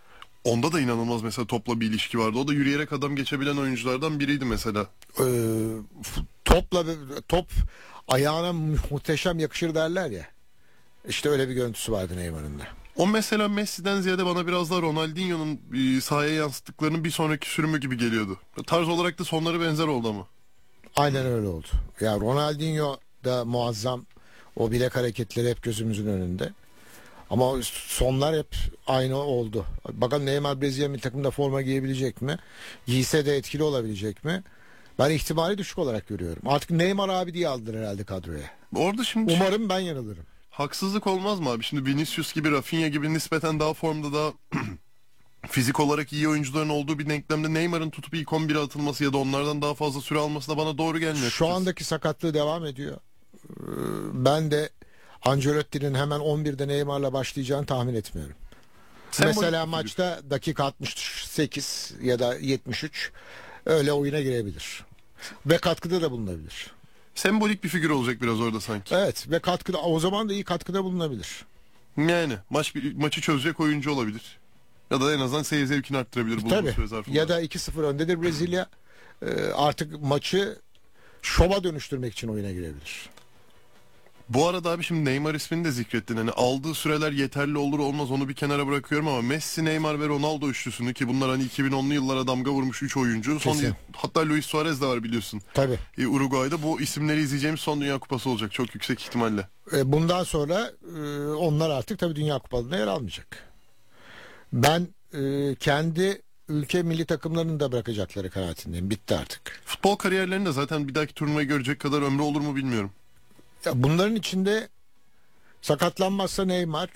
Onda da inanılmaz mesela topla bir ilişki vardı. O da yürüyerek adam geçebilen oyunculardan biriydi mesela. Ee, topla top ayağına muhteşem yakışır derler ya. İşte öyle bir görüntüsü vardı Neymar'ın da. O mesela Messi'den ziyade bana biraz daha Ronaldinho'nun e, sahaya yansıttıklarının bir sonraki sürümü gibi geliyordu. Tarz olarak da sonları benzer oldu ama. Aynen öyle oldu. Ya Ronaldinho da muazzam, o bilek hareketleri hep gözümüzün önünde. Ama sonlar hep aynı oldu. Bakalım Neymar Brezilya milli takımda forma giyebilecek mi? Giyse de etkili olabilecek mi? Ben ihtimali düşük olarak görüyorum. Artık Neymar abi diye aldılar herhalde kadroya. Orada şimdi Umarım ben yanılırım. haksızlık olmaz mı abi? Şimdi Vinicius gibi, Rafinha gibi nispeten daha formda, daha fizik olarak iyi oyuncuların olduğu bir denklemde Neymar'ın tutup ilk on bire atılması ya da onlardan daha fazla süre alması da bana doğru gelmiyor. Şu açıkçası. andaki sakatlığı devam ediyor. Ee, Ben de Ancelotti'nin hemen on birde Neymar'la başlayacağını tahmin etmiyorum. Sembolik Mesela bir figür. maçta dakika altmış sekiz ya da yetmiş üç öyle oyuna girebilir. Ve katkıda da bulunabilir. Sembolik bir figür olacak biraz orada sanki. Evet, ve katkıda, o zaman da iyi katkıda bulunabilir. Yani maç maçı çözecek oyuncu olabilir. Ya da en azından seyir zevkini arttırabilir bulunduğu Tabii. süre zarfında. Ya da iki sıfır öndedir Brezilya. Ee, artık maçı şova dönüştürmek için oyuna girebilir. Bu arada abi şimdi Neymar ismini de zikrettin. Hani aldığı süreler yeterli olur olmaz onu bir kenara bırakıyorum ama Messi, Neymar ve Ronaldo üçlüsünü, ki bunlar hani iki bin onlu yıllara damga vurmuş üç oyuncu. Son, Kesin. hatta Luis Suarez de var biliyorsun. Tabii. E, Uruguay'da bu isimleri izleyeceğimiz son Dünya Kupası olacak çok yüksek ihtimalle. Ee, bundan sonra e, onlar artık tabii Dünya Kupalarında yer almayacak. Ben e, kendi ülke milli takımlarını da bırakacakları kanaatindeyim. Bitti artık. Futbol kariyerlerinde zaten bir dahaki turnuvayı görecek kadar ömrü olur mu bilmiyorum. Ya bunların içinde sakatlanmazsa Neymar,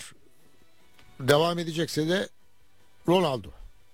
devam edecekse de Ronaldo.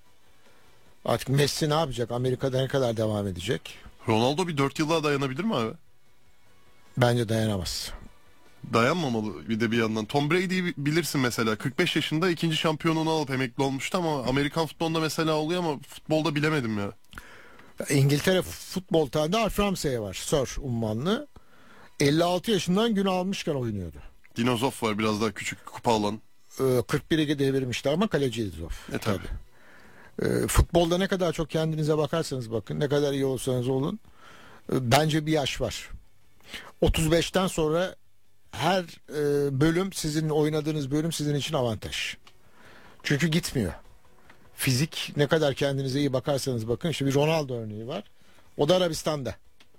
Artık Messi ne yapacak? Amerika'da ne kadar devam edecek? Ronaldo bir dört yıl daha dayanabilir mi abi? Bence dayanamaz. Dayanmamalı bir de bir yandan. Tom Brady'yi bilirsin mesela. kırk beş yaşında ikinci şampiyonluğunu alıp emekli olmuştu ama Amerikan futbolunda mesela oluyor ama futbolda bilemedim ya. İngiltere futbol tarihinde Alf Ramsey var. Sir unvanlı. elli altı yaşından gün almışken oynuyordu. Dino Zoff var biraz daha küçük kupa alan. Ee, kırk bire devirmişti ama kaleciydi Zoff. E tabi. Ee, futbolda ne kadar çok kendinize bakarsanız bakın, ne kadar iyi olsanız olun, e, bence bir yaş var. otuz beşten sonra her e, bölüm, sizin oynadığınız bölüm sizin için avantaj. Çünkü gitmiyor. Fizik, ne kadar kendinize iyi bakarsanız bakın, işte bir Ronaldo örneği var. O da Arabistan'da.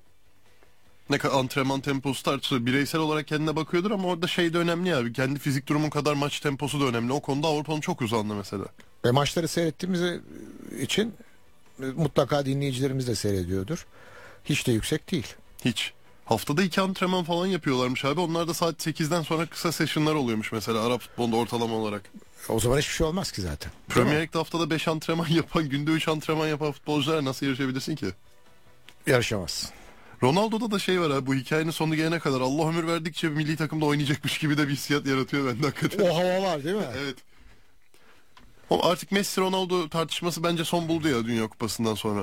Ne kadar antrenman temposu tartışılır. Bireysel olarak kendine bakıyordur ama orada şey de önemli abi. Kendi fizik durumun kadar maç temposu da önemli. O konuda Avrupa'nın çok uzandı mesela. Ve maçları seyrettiğimiz için e, mutlaka dinleyicilerimiz de seyrediyordur. Hiç de yüksek değil. Hiç. Haftada iki antrenman falan yapıyorlarmış abi. Onlar da saat sekizden sonra kısa session'lar oluyormuş mesela Arap futbolunda ortalama olarak. O zaman hiçbir şey olmaz ki zaten. Premier Lig'de haftada beş antrenman yapan, günde üç antrenman yapan futbolcular nasıl yarışabilirsin ki? Yarışamaz. Ronaldo'da da şey var abi, bu hikayenin sonu gelene kadar Allah ömür verdikçe bir milli takımda oynayacakmış gibi de bir hissiyat yaratıyor bende hakikaten. O hava var değil mi? Evet. O artık Messi Ronaldo tartışması bence son buldu ya Dünya Kupası'ndan sonra.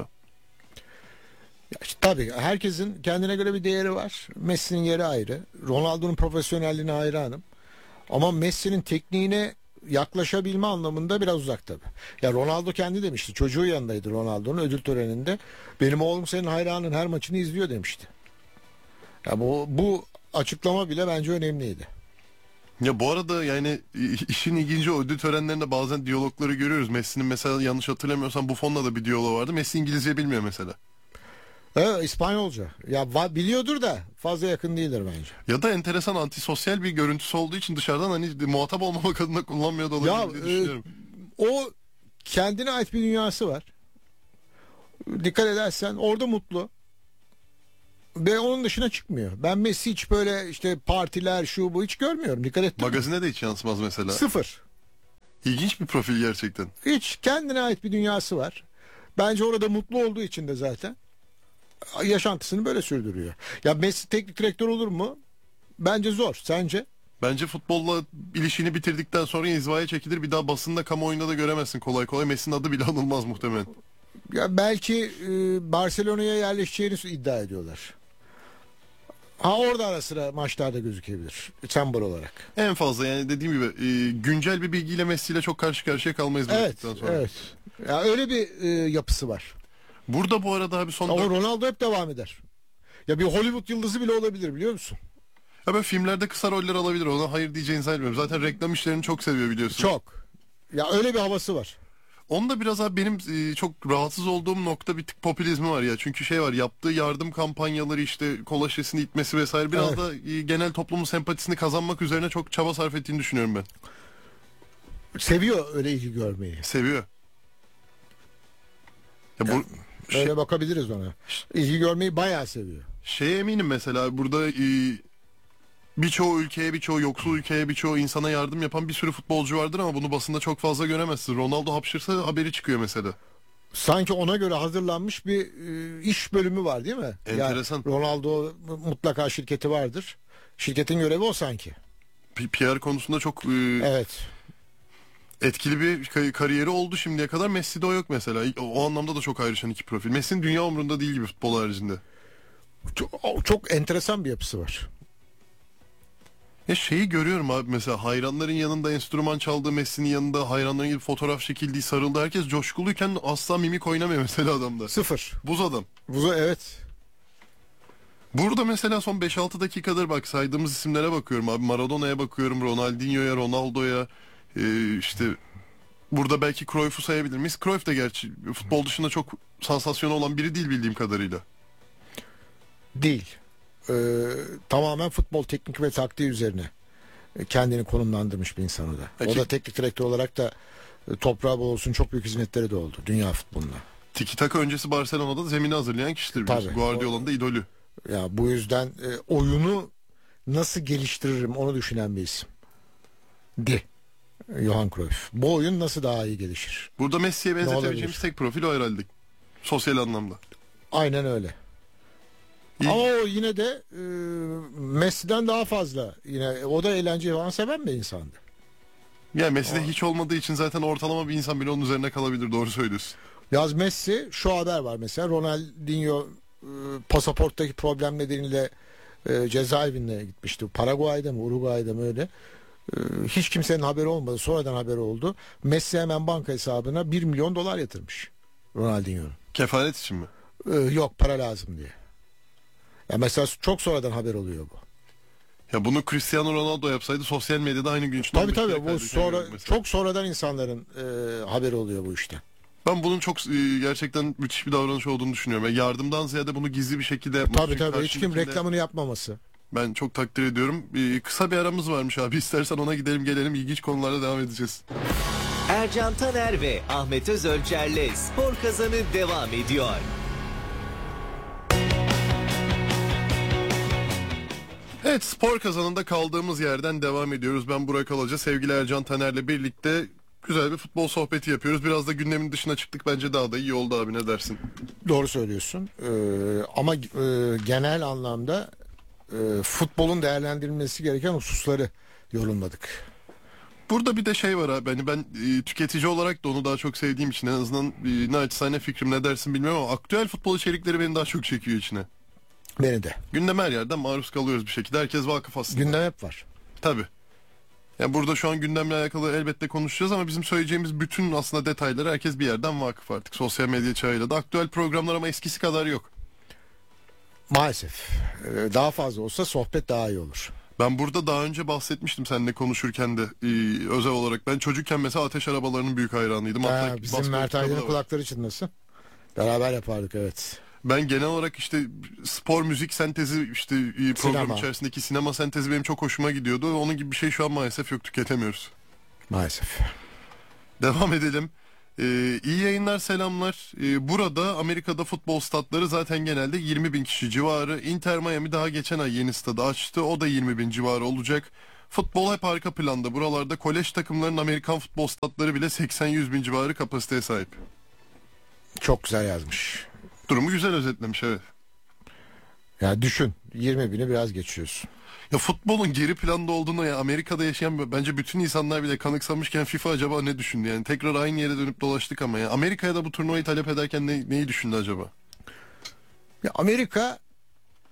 Ya işte tabii herkesin kendine göre bir değeri var. Messi'nin yeri ayrı. Ronaldo'nun profesyonelliğine hayranım. Ama Messi'nin tekniğine yaklaşabilme anlamında biraz uzak tabii. Ya Ronaldo kendi demişti. Çocuğu yanındaydı Ronaldo'nun ödül töreninde. Benim oğlum senin hayranın, her maçını izliyor demişti. Ya bu, bu açıklama bile bence önemliydi. Ya bu arada yani işin ilginci, o ödül törenlerinde bazen diyalogları görüyoruz. Messi'nin mesela yanlış hatırlamıyorsam Buffon'la da bir diyaloğu vardı. Messi İngilizce bilmiyor mesela. Evet, İspanyolca. Ya va- biliyordur da fazla yakın değildir bence. Ya da enteresan antisosyal bir görüntüsü olduğu için dışarıdan hani muhatap olmamak adına kullanmıyor da Ya olabilir diye düşünüyorum. e, o kendine ait bir dünyası var. Dikkat edersen orada mutlu. Ve onun dışına çıkmıyor. Ben Messi hiç böyle işte partiler şu bu hiç görmüyorum. Dikkat ettim. Magazine de hiç yansımaz mesela. Sıfır. İlginç bir profil gerçekten. Hiç kendine ait bir dünyası var. Bence orada mutlu olduğu için de zaten yaşantısını böyle sürdürüyor. Ya Messi teknik direktör olur mu? Bence zor. Sence? Bence futbolla ilişkini bitirdikten sonra inzivaya çekilir. Bir daha basında, kamuoyunda da göremezsin kolay kolay. Messi'nin adı bile anılmaz muhtemelen. Ya belki e, Barcelona'ya yerleşeceğini iddia ediyorlar. Ha, orada ara sıra maçlarda gözükebilir. Sembol olarak. En fazla yani dediğim gibi e, güncel bir bilgiyle Messi ile çok karşı karşıya kalmayız. bu Evet, bittikten sonra. evet. Ya öyle bir e, yapısı var. Burada bu arada abi son Ama dört- Ronaldo hep devam eder. Ya bir Hollywood yıldızı bile olabilir, biliyor musun? ya ben filmlerde kısa roller alabilir. Ona hayır diyeceğini zannetmiyorum. Zaten reklam işlerini çok seviyor biliyorsun. Çok. Ya öyle bir havası var. Onda biraz abi benim e, çok rahatsız olduğum nokta bir tık popülizmi var ya. Çünkü şey var, yaptığı yardım kampanyaları, işte kola şişesini itmesi vesaire biraz Evet. da e, genel toplumun sempatisini kazanmak üzerine çok çaba sarf ettiğini düşünüyorum ben. Seviyor öyle ilgi görmeyi. Seviyor. Ya bu şey, Öyle bakabiliriz ona. İlgi görmeyi bayağı seviyor. şeye eminim mesela burada e, birçoğu ülkeye, birçoğu yoksul ülkeye, birçoğu insana yardım yapan bir sürü futbolcu vardır ama bunu basında çok fazla göremezsin. Ronaldo hapşırsa haberi çıkıyor mesela. Sanki ona göre hazırlanmış bir e, iş bölümü var, değil mi? Enteresan. Yani Ronaldo mutlaka şirketi vardır. Şirketin görevi o sanki. P- P R konusunda çok e, Evet. etkili bir kay- kariyeri oldu şimdiye kadar. Messi'de o yok mesela. O, o anlamda da çok ayrışan iki profil. Messi'nin dünya umrunda değil gibi futbol haricinde. Çok, çok enteresan bir yapısı var. Ya şeyi görüyorum abi, mesela hayranların yanında enstrüman çaldığı Messi'nin yanında hayranların gibi fotoğraf çekildiği, sarıldı. Herkes coşkuluyken asla mimik oynamıyor mesela adamda. Sıfır. Buz adam. Buza, evet. Burada mesela son beş altı dakikadır bak saydığımız isimlere bakıyorum abi. Maradona'ya bakıyorum, Ronaldinho'ya, Ronaldo'ya, ee, işte burada belki Cruyff'u sayabilir miyiz? Cruyff de gerçi futbol dışında çok sansasyonu olan biri değil bildiğim kadarıyla. Değil. Ee, tamamen futbol teknik ve taktiği üzerine kendini konumlandırmış bir insan o da. Peki. O da teknik direktör olarak da e, toprağı bol olsun çok büyük hizmetleri de oldu dünya futboluna. Tiki Taka öncesi Barcelona'da zemini hazırlayan kişidir. biliyorsun. Tabii. Guardiola'nın da idolü. Ya bu yüzden e, oyunu nasıl geliştiririm onu düşünen bir isim. Di. Johan Cruyff. Bu oyun nasıl daha iyi gelişir? Burada Messi'ye benzetebileceğimiz olabilir? tek profil o herhalde. Sosyal anlamda. Aynen öyle. İyi. Ama o yine de e, Messi'den daha fazla. Yine o da eğlenceyi falan seven bir insandı. Ya Messi'de hiç olmadığı için zaten ortalama bir insan bile onun üzerine kalabilir, doğru söylüyorsun. Yaz Messi, şu haber var mesela, Ronaldinho e, pasaporttaki problem nedeniyle e, cezaevine gitmişti. Paraguay'da mı Uruguay'da mı öyle. E, hiç kimsenin haberi olmadı. Sonradan haberi oldu. Messi hemen banka hesabına bir milyon dolar yatırmış Ronaldinho'nun. Kefaret için mi? E, yok, para lazım diye. Ya mesela çok sonradan haber oluyor bu. Ya bunu Cristiano Ronaldo yapsaydı sosyal medyada aynı gün içinde Tabii on beş tabii, dakika bu sonra görüyorum mesela. çok sonradan insanların e, haberi oluyor bu işten. Ben bunun çok e, gerçekten müthiş bir davranış olduğunu düşünüyorum. Yani yardımdan ziyade bunu gizli bir şekilde yapması. Tabii tabii, hiç kim karşındakinde reklamını yapmaması. Ben çok takdir ediyorum. E, kısa bir aramız varmış abi. İstersen ona gidelim gelelim. İlginç konularla devam edeceğiz. Ercan Taner ve Ahmet Özölçer'le Spor Kazanı devam ediyor. Evet, spor kazanında kaldığımız yerden devam ediyoruz. Ben Burak Alaca, sevgili Ercan Taner'le birlikte güzel bir futbol sohbeti yapıyoruz. Biraz da gündemin dışına çıktık. Bence daha da iyi oldu abi, ne dersin? Doğru söylüyorsun. Ee, ama e, genel anlamda e, futbolun değerlendirilmesi gereken hususları yorumladık. Burada bir de şey var abi. Hani ben e, tüketici olarak da onu daha çok sevdiğim için, en azından e, naçizane fikrim, ne dersin bilmiyorum ama aktüel futbol içerikleri beni daha çok çekiyor içine. Beni de. Gündem her yerden maruz kalıyoruz bir şekilde. Herkes vakıf aslında. Gündem hep var. Tabii. Yani burada şu an gündemle alakalı elbette konuşacağız ama bizim söyleyeceğimiz bütün aslında detayları herkes bir yerden vakıf artık. Sosyal medya çağıyla da aktüel programlar ama eskisi kadar yok. Maalesef. Ee, daha fazla olsa sohbet daha iyi olur. Ben burada daha önce bahsetmiştim seninle konuşurken de e, özel olarak. Ben çocukken mesela ateş arabalarının büyük hayranıydım. Hatta Ha, bizim baskı Mert kitabı da Aydın'ın var. kulakları çınlasın. Beraber yapardık, evet. Ben genel olarak işte spor müzik sentezi, işte e, program Sinema. içerisindeki sinema sentezi benim çok hoşuma gidiyordu. Onun gibi bir şey şu an maalesef yok, tüketemiyoruz. Maalesef. Devam edelim. Ee, iyi yayınlar, selamlar. Ee, burada Amerika'da futbol statları zaten genelde yirmi bin kişi civarı. Inter Miami daha geçen ay yeni stadı açtı. O da yirmi bin civarı olacak. Futbol hep arka planda. Buralarda kolej takımlarının Amerikan futbol statları bile seksen yüz bin civarı kapasiteye sahip. Çok güzel yazmış. Durumu güzel özetlemiş, evet. Ya düşün, yirmi bini biraz geçiyorsun. Ya futbolun geri planda olduğunu ya Amerika'da yaşayan bence bütün insanlar bile kanıksamışken FIFA acaba ne düşündü? Yani tekrar aynı yere dönüp dolaştık ama ya Amerika'ya da bu turnuvayı talep ederken ne, neyi düşündü acaba? Ya Amerika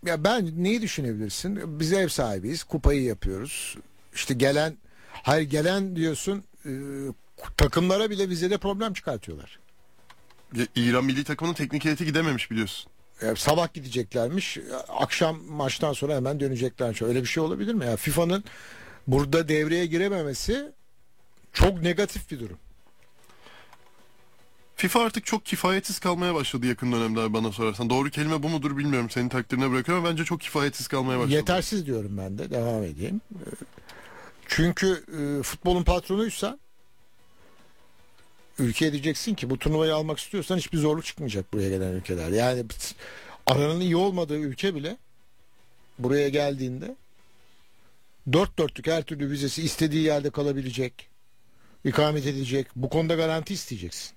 ya ben neyi düşünebilirsin? Biz ev sahibiyiz. Kupayı yapıyoruz. İşte gelen hayır gelen diyorsun e, takımlara bile vizede problem çıkartıyorlar. Ya, İran milli takımının teknik heyeti gidememiş biliyorsun. Ya, sabah gideceklermiş. Akşam maçtan sonra hemen döneceklermiş. Öyle bir şey olabilir mi? Ya FIFA'nın burada devreye girememesi çok negatif bir durum. FIFA artık çok kifayetsiz kalmaya başladı yakın dönemde abi, bana sorarsan. Doğru kelime bu mudur bilmiyorum. Senin takdirine bırakıyorum ama bence çok kifayetsiz kalmaya başladı. Yetersiz diyorum ben de. Devam edeyim. Çünkü e, futbolun patronuysan ülkeye diyeceksin ki bu turnuvayı almak istiyorsan hiçbir zorluk çıkmayacak buraya gelen ülkeler. Yani aranın iyi olmadığı ülke bile buraya geldiğinde dört dörtlük her türlü vizesi istediği yerde kalabilecek, ikamet edecek. Bu konuda garanti isteyeceksin.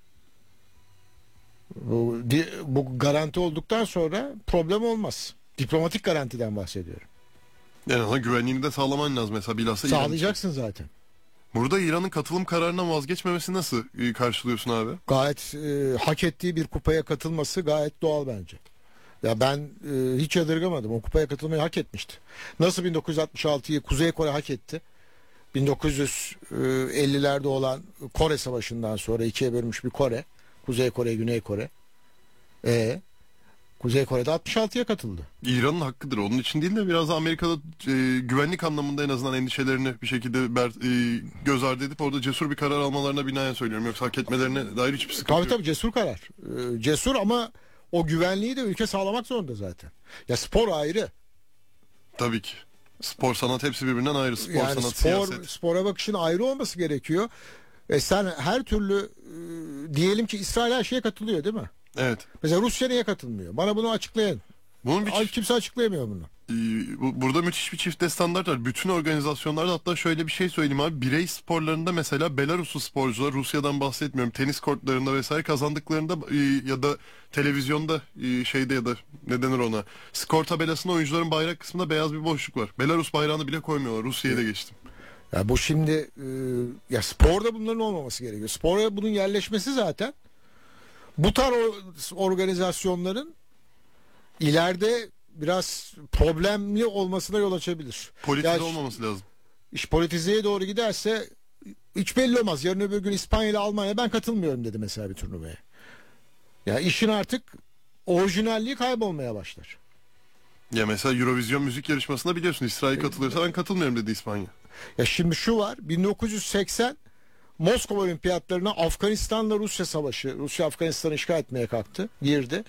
Bu, bu garanti olduktan sonra problem olmaz. Diplomatik garantiden bahsediyorum. En azından güvenliğini de sağlaman lazım mesela bilhassa İran için. Sağlayacaksın zaten. Burada İran'ın katılım kararından vazgeçmemesi nasıl e, karşılıyorsun abi? Gayet e, hak ettiği bir kupaya katılması gayet doğal bence. Ya ben e, hiç yadırgamadım. O kupaya katılmayı hak etmişti. Nasıl bin dokuz yüz altmış altıyı Kuzey Kore hak etti? bin dokuz yüz ellilerde olan Kore Savaşı'ndan sonra ikiye bölünmüş bir Kore. Kuzey Kore, Güney Kore. E Kuzey Kore'de altmış altıya katıldı. İran'ın hakkıdır. Onun için değil de biraz da Amerika'da e, güvenlik anlamında en azından endişelerini bir şekilde ber, e, göz ardı edip orada cesur bir karar almalarına binaen söylüyorum. Yoksa hak etmelerine dair hiçbir sıkıntı Tabii yok. tabii cesur karar. Ee, cesur ama o güvenliği de ülke sağlamak zorunda zaten. Ya spor ayrı. Tabii ki. Spor sanat hepsi birbirinden ayrı. Spor Yani sanat spor, siyaset. spora bakışın ayrı olması gerekiyor. E sen her türlü e, diyelim ki İsrail her şeye katılıyor değil mi? Evet. Mesela Rusya niye katılmıyor? Bana bunu açıklayın. Bunun bir Ay, kimse açıklayamıyor bunu. Ee, bu- Burada müthiş bir çifte standart var. Bütün organizasyonlarda, hatta şöyle bir şey söyleyeyim abi. Birey sporlarında mesela Belaruslu sporcular, Rusya'dan bahsetmiyorum, tenis kortlarında vesaire kazandıklarında e, ya da televizyonda e, şeyde ya da ne denir ona, skor tabelasında oyuncuların bayrak kısmında beyaz bir boşluk var. Belarus bayrağını bile koymuyorlar. Rusya'ya da geçtim. Ya bu şimdi e, ya sporda bunların olmaması gerekiyor. Spora bunun yerleşmesi zaten bu tarz o- organizasyonların ileride biraz problemli olmasına yol açabilir. Politize Ya, olmaması lazım. İş politizeye doğru giderse hiç belli olmaz. Yarın öbür gün İspanya ile Almanya ben katılmıyorum dedi mesela bir turnuvaya. Ya işin artık orijinalliği kaybolmaya başlar. Ya mesela Eurovision müzik yarışmasında biliyorsun İsrail katılıyorsa ben katılmıyorum dedi İspanya. Ya şimdi şu var, bin dokuz yüz seksen Moskova Olimpiyatlarına Afganistan'la Rusya savaşı, Rusya Afganistan'ı işgal etmeye kalktı, girdi.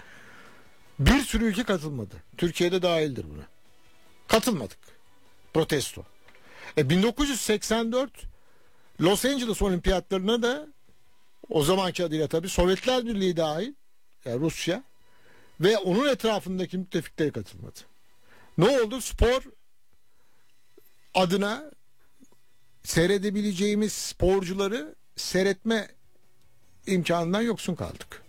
Bir sürü ülke katılmadı. Türkiye'de dahildir buna. Katılmadık. Protesto. E bin dokuz yüz seksen dört Los Angeles Olimpiyatlarına da o zamanki adıyla tabii Sovyetler Birliği dahil, yani Rusya ve onun etrafındaki müttefikleri katılmadı. Ne oldu? Spor adına seyredebileceğimiz sporcuları seyretme imkanından yoksun kaldık.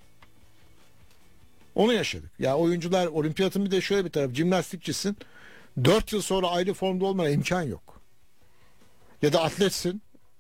Onu yaşadık. Ya oyuncular, olimpiyatın bir de şöyle bir tarafı, jimnastikçisin. dört yıl sonra ayrı formda olmana imkan yok. Ya da atletsin.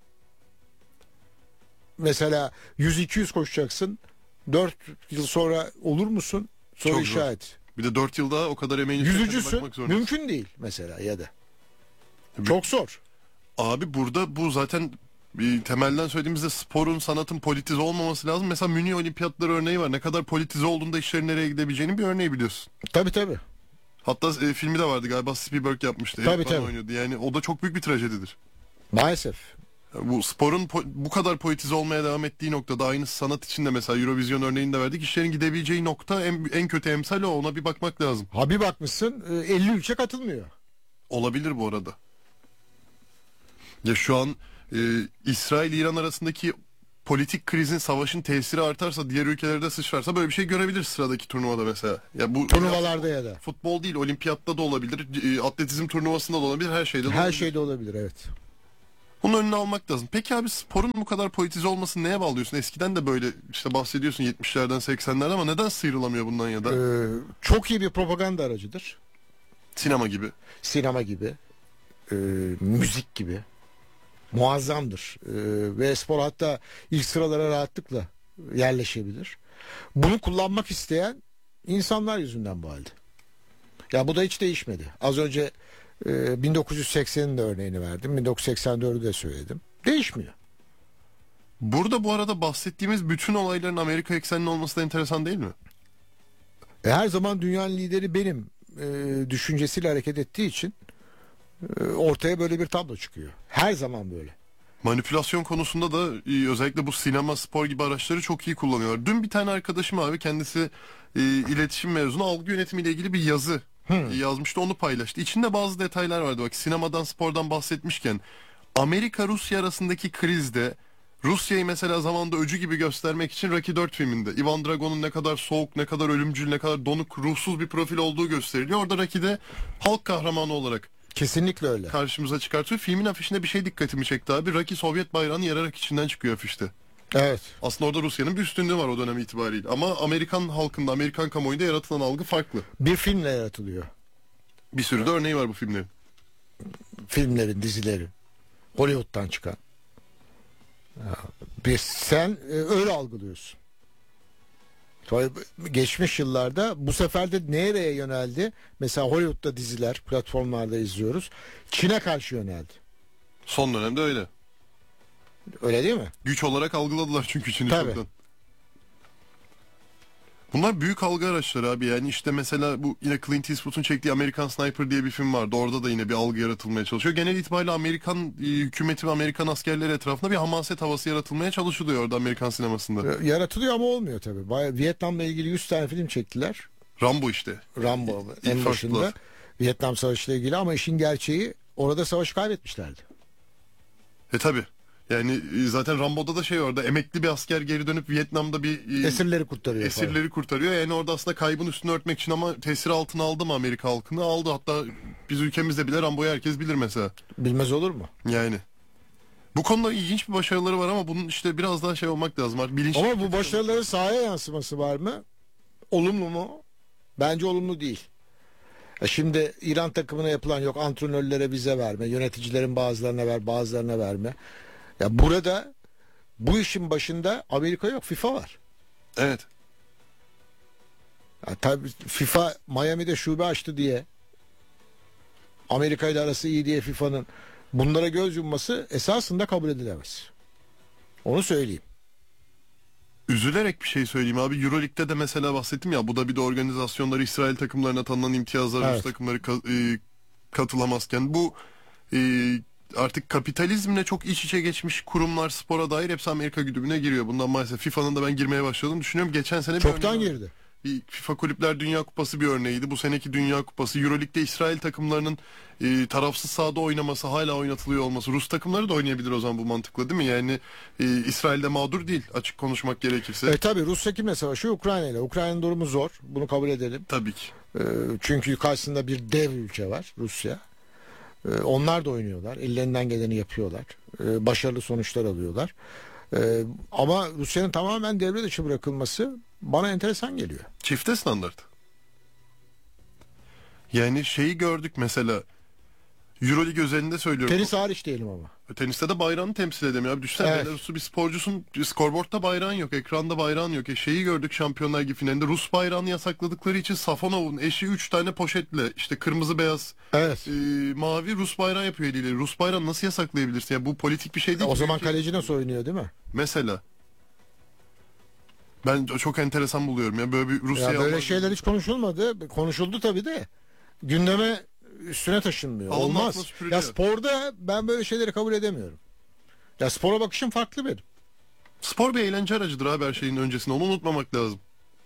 Mesela yüz iki yüz koşacaksın. dört yıl sonra olur musun? Soru Çok zor. işaret. Bir de dört yılda o kadar emeğin üstüne Yüzücüsün. bakmak zorundasın. Mümkün değil mesela ya da. Bir- Çok zor. Abi burada bu zaten bir temelden söylediğimizde sporun, sanatın politize olmaması lazım. Mesela Münih Olimpiyatları örneği var. Ne kadar politize olduğunda işlerin nereye gidebileceğini bir örneği biliyorsun. Tabii tabii. Hatta e, filmi de vardı galiba, Spielberg yapmıştı. Tabii, Herif falan tabii. oynuyordu. Yani o da çok büyük bir trajedidir. Maalesef. Yani bu sporun po- bu kadar politize olmaya devam ettiği noktada, aynı sanat için de mesela Eurovision örneğini de verdik. İşlerin gidebileceği nokta en, en kötü emsal o. Ona bir bakmak lazım. Ha bir bakmışsın e, elli ülke katılmıyor. Olabilir bu arada. Ya şu an e, İsrail-İran arasındaki politik krizin, savaşın tesiri artarsa, diğer ülkelere de sıçrarsa böyle bir şey görebiliriz sıradaki turnuvada mesela. Ya bu Turnuvalarda ya da. futbol değil, olimpiyatta da olabilir, e, atletizm turnuvasında da olabilir, her şeyde de Her olabilir. şeyde olabilir, evet. Bunun önüne almak lazım. Peki abi, sporun bu kadar politize olmasını neye bağlıyorsun? Eskiden de böyle işte bahsediyorsun yetmişlerden seksenlerden, ama neden sıyrılamıyor bundan ya da? Ee, çok iyi bir propaganda aracıdır. Sinema gibi. Sinema gibi, e, müzik gibi. Muazzamdır. E, ve spor hatta ilk sıralara rahatlıkla yerleşebilir. Bunu kullanmak isteyen insanlar yüzünden bu halde. Ya bu da hiç değişmedi. Az önce e, bin dokuz yüz seksenin de örneğini verdim. bin dokuz yüz seksen dördü de söyledim. Değişmiyor. Burada bu arada bahsettiğimiz bütün olayların Amerika eksenli olması da enteresan değil mi? E, her zaman dünyanın lideri benim e, düşüncesiyle hareket ettiği için e, ortaya böyle bir tablo çıkıyor. Her zaman böyle. Manipülasyon konusunda da e, özellikle bu sinema, spor gibi araçları çok iyi kullanıyorlar. Dün bir tane arkadaşım abi kendisi e, iletişim mezunu, algı yönetimiyle ilgili bir yazı Hmm. e, yazmıştı, onu paylaştı. İçinde bazı detaylar vardı. Bak, sinemadan, spordan bahsetmişken Amerika-Rusya arasındaki krizde Rusya'yı mesela zamanda öcü gibi göstermek için Rocky dört filminde Ivan Drago'nun ne kadar soğuk, ne kadar ölümcül, ne kadar donuk, ruhsuz bir profil olduğu gösteriliyor. Orada Rocky'de halk kahramanı olarak Kesinlikle öyle. karşımıza çıkartıyor. Filmin afişinde bir şey dikkatimi çekti abi. Rocky Sovyet bayrağını yararak içinden çıkıyor afişte. Evet. Aslında orada Rusya'nın bir üstünlüğü var o dönem itibariyle. Ama Amerikan halkında, Amerikan kamuoyunda yaratılan algı farklı. Bir filmle yaratılıyor. Bir sürü de örneği var bu filmlerin. Filmlerin, dizilerin. Hollywood'dan çıkan. Ya, bir sen e, öyle algılıyorsun. Tabii geçmiş yıllarda bu sefer de nereye yöneldi? Mesela Hollywood'da diziler, platformlarda izliyoruz. Çin'e karşı yöneldi. Son dönemde öyle. Öyle değil mi? Güç olarak algıladılar çünkü Çin'i Tabii. çoktan. Bunlar büyük algı araçları abi. Yani işte mesela bu yine Clint Eastwood'un çektiği American Sniper diye bir film vardı. Orada da yine bir algı yaratılmaya çalışıyor. Genel itibariyle Amerikan e, hükümeti ve Amerikan askerleri etrafında bir hamaset havası yaratılmaya çalışılıyor orada Amerikan sinemasında. E, Yaratılıyor ama olmuyor tabii. Bayağı, Vietnam'la ilgili yüz tane film çektiler. Rambo işte. Rambo İlk en başında. farklılar. Vietnam Savaşı ile ilgili ama işin gerçeği orada savaşı kaybetmişlerdi. E tabi. Yani e, zaten Rambo'da da şey, orada emekli bir asker geri dönüp Vietnam'da bir e, Esirleri kurtarıyor falan. esirleri kurtarıyor. Yani orada aslında kaybın üstünü örtmek için, ama tesiri altına aldı mı Amerika halkını? Aldı. Hatta biz ülkemizde bile Rambo'yu herkes bilir mesela. Bilmez olur mu? Yani. Bu konuda ilginç bir başarıları var ama bunun işte biraz daha şey olmak lazım. Artık bilinçli. Ama bu başarıların sahaya yansıması var mı? Olumlu mu? Bence olumlu değil. E şimdi İran takımına yapılan, yok antrenörlere vize verme, yöneticilerin bazılarına ver, bazılarına verme. Ya burada bu işin başında Amerika yok, FIFA var. Evet. Ya tabii FIFA Miami'de şube açtı diye, Amerika ile arası iyi diye FIFA'nın bunlara göz yumması esasında kabul edilemez. Onu söyleyeyim. Üzülerek bir şey söyleyeyim abi. Euroleague'de de mesela bahsettim ya. Bu da bir de organizasyonları İsrail takımlarına tanınan imtiyazlar, Evet. Rus takımları ka- e, katılamazken bu e, artık kapitalizmle çok iç içe geçmiş kurumlar, spora dair hepsi Amerika güdümüne giriyor. Bundan maalesef FIFA'nın da ben girmeye başladığını düşünüyorum. Geçen sene bir Çoktan örneği var. girdi. Bir FIFA Kulüpler Dünya Kupası bir örneğiydi. Bu seneki Dünya Kupası, Euroleague'de İsrail takımlarının e, tarafsız sahada oynaması, hala oynatılıyor olması. Rus takımları da oynayabilir o zaman bu mantıkla, değil mi? Yani e, İsrail'de mağdur değil, açık konuşmak gerekirse. E tabii Rusya kimle savaşıyor? Ukrayna ile. Ukrayna'nın durumu zor. Bunu kabul edelim. Tabii ki. E, çünkü karşısında bir dev ülke var, Rusya. E, onlar da oynuyorlar. Ellerinden geleni yapıyorlar. E, başarılı sonuçlar alıyorlar. E, ama Rusya'nın tamamen devre dışı bırakılması bana enteresan geliyor. Çifte standart. Yani şeyi gördük mesela. Euroleague özelinde söylüyorum. Tenis hariç diyelim ama. Teniste de bayrağını temsil edemiyor abi. Düşünsene, Evet. Belaruslu bir sporcusun. Skorboardta bayrağın yok. Ekranda bayrağın yok. E şeyi gördük Şampiyonlar Ligi finalinde. Rus bayrağını yasakladıkları için Safonov'un eşi üç tane poşetle, işte kırmızı, beyaz, Evet. e, mavi Rus bayrağı yapıyor eliyle. Rus bayrağını nasıl yasaklayabilirsin? Ya bu politik bir şey değil O ki. zaman Ülke- kaleci nasıl oynuyor, değil mi? Mesela. Ben çok enteresan buluyorum ya. Böyle bir Rusya Ya böyle şeyler hiç konuşulmadı. Konuşuldu tabii de. Gündeme üstüne taşınmıyor. Alnın altına Olmaz. süpürülüyor. Ya sporda ben böyle şeyleri kabul edemiyorum. Ya spora bakışım farklı benim. Spor bir eğlence aracıdır abi, her şeyin öncesinde. Onu unutmamak lazım.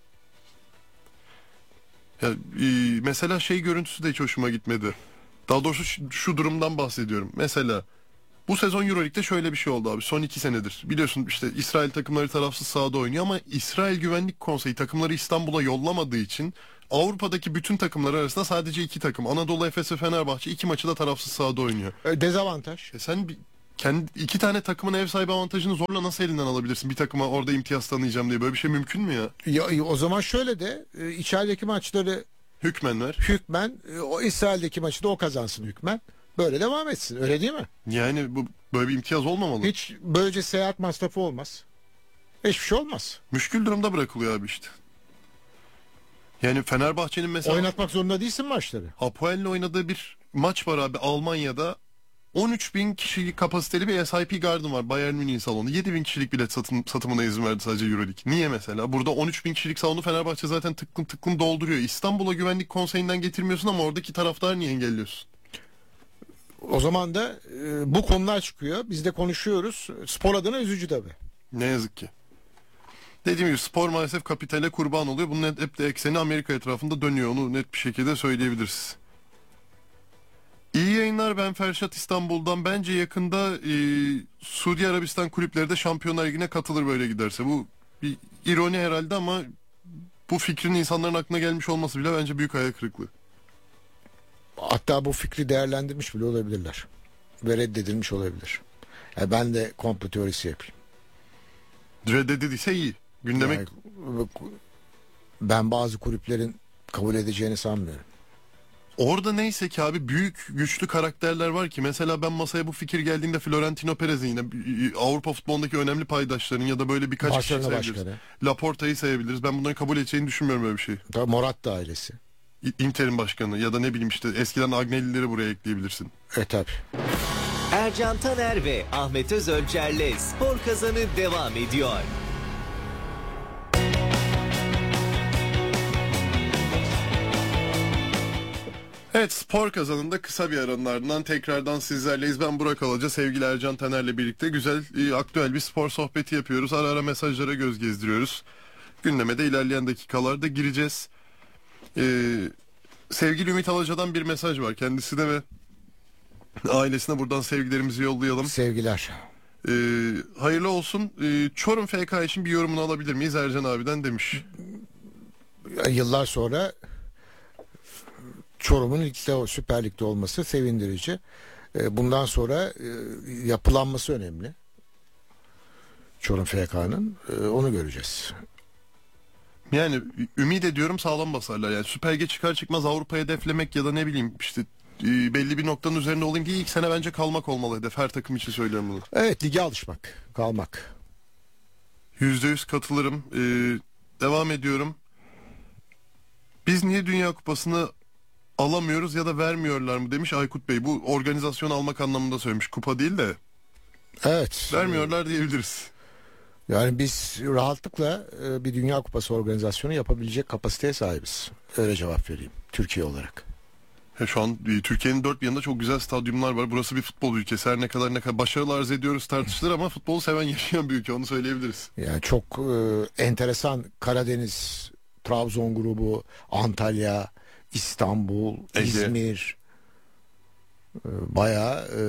Ya, e, mesela şey görüntüsü de hiç hoşuma gitmedi. Daha doğrusu şu, şu durumdan bahsediyorum. Mesela bu sezon Euroleague'de şöyle bir şey oldu abi. Son iki senedir. Biliyorsun işte İsrail takımları tarafsız sahada oynuyor ama İsrail Güvenlik Konseyi takımları İstanbul'a yollamadığı için Avrupa'daki bütün takımlar arasında sadece iki takım, Anadolu Efes ve Fenerbahçe, iki maçı da tarafsız sahada oynuyor. E, Dezavantaj. E sen bir, kendi, iki tane takımın ev sahibi avantajını zorla nasıl elinden alabilirsin? Bir takıma orada imtiyaz tanıyacağım diye. Böyle bir şey mümkün mü ya? Ya, o zaman şöyle de e, içerideki maçları Hükmen ver. hükmen, e, o İsrail'deki maçı da o kazansın hükmen. Böyle devam etsin. Öyle değil mi? Yani bu böyle bir imtiyaz olmamalı. Hiç böylece seyahat masrafı olmaz. Hiçbir şey olmaz. Müşkül durumda bırakılıyor abi işte. Yani Fenerbahçe'nin mesela Oynatmak zorunda değilsin maçları. Hapoel'le oynadığı bir maç var abi Almanya'da. on üç bin kişilik kapasiteli bir S I P Garden var. Bayern Münih'in salonu. yedi bin kişilik bilet satım, satımına izin verdi sadece Euroleague. Niye mesela? Burada on üç bin kişilik salonu Fenerbahçe zaten tıklım tıklım dolduruyor. İstanbul'a güvenlik konseyinden getirmiyorsun ama oradaki taraftar niye engelliyorsun? O zaman da e, bu konular çıkıyor. Biz de konuşuyoruz. Spor adına üzücü tabii. Ne yazık ki. Dediğim gibi spor maalesef kapitale kurban oluyor. Bunun hep, hep de ekseni Amerika etrafında dönüyor. Onu net bir şekilde söyleyebiliriz. İyi yayınlar, ben Ferşat İstanbul'dan. Bence yakında e, Suudi Arabistan kulüpleri de Şampiyonlar Ligi'ne katılır böyle giderse. Bu bir ironi herhalde ama bu fikrin insanların aklına gelmiş olması bile bence büyük hayal kırıklığı. Hatta bu fikri değerlendirmiş bile olabilirler. Ve reddedilmiş olabilir. Yani ben de komplo teorisi yapayım. Reddedildiyse iyi. Gündeme Yani, ben bazı kulüplerin kabul edeceğini sanmıyorum. orada neyse ki abi büyük güçlü karakterler var ki mesela ben masaya bu fikir geldiğinde Florentino Perez'in yine e, Avrupa futbolundaki önemli paydaşların ya da böyle birkaç kişi Barcelona sayabiliriz. başkanı. Laporta'yı sayabiliriz. Ben bunların kabul edeceğini düşünmüyorum böyle bir şey. Tabii Moratta ailesi. İ- Inter'in başkanı ya da ne bileyim işte eskiden Agnelli'leri buraya ekleyebilirsin. E tabi. Ercan Taner ve Ahmet Özölçer'le Spor Kazanı devam ediyor. Evet, spor kazanında kısa bir aranın ardından tekrardan sizlerleyiz. Ben Burak Alaca, sevgili Ercan Taner'le birlikte güzel, e, aktüel bir spor sohbeti yapıyoruz. Ara ara mesajlara göz gezdiriyoruz. Gündeme de ilerleyen dakikalarda gireceğiz. Ee, sevgili Ümit Alaca'dan bir mesaj var. Kendisine ve ailesine buradan sevgilerimizi yollayalım. Sevgiler. Ee, hayırlı olsun. Ee, Çorum F K için bir yorumunu alabilir miyiz Ercan abiden demiş. Yıllar sonra Çorum'un ligde, Süper Lig'de olması sevindirici. E, Bundan sonra e, yapılanması önemli. Çorum F K'nın. E, Onu göreceğiz. Yani ümit ediyorum sağlam basarlar. Yani Süper Lig'e çıkar çıkmaz Avrupa'ya hedeflemek ya da ne bileyim işte e, belli bir noktanın üzerinde olayım diye ilk sene bence kalmak olmalı hedef. Her takım için söylüyorum bunu. Evet, lige alışmak, kalmak. Yüzde yüz katılırım. Ee, devam ediyorum. Biz niye Dünya Kupası'nı alamıyoruz ya da vermiyorlar mı demiş Aykut Bey. Bu organizasyon almak anlamında söylemiş. Kupa değil de Evet. vermiyorlar diyebiliriz. Yani biz rahatlıkla e, bir Dünya Kupası organizasyonu yapabilecek kapasiteye sahibiz. Öyle cevap vereyim Türkiye olarak. Ya şu an e, Türkiye'nin dört bir yanında çok güzel stadyumlar var. Burası bir futbol ülkesi. Her ne kadar ne kadar başarılı arz ediyoruz tartışılır ama futbolu seven yaşayan bir ülke. Onu söyleyebiliriz. Yani çok e, enteresan Karadeniz, Trabzon grubu, Antalya, İstanbul, Ege. İzmir, e, bayağı e,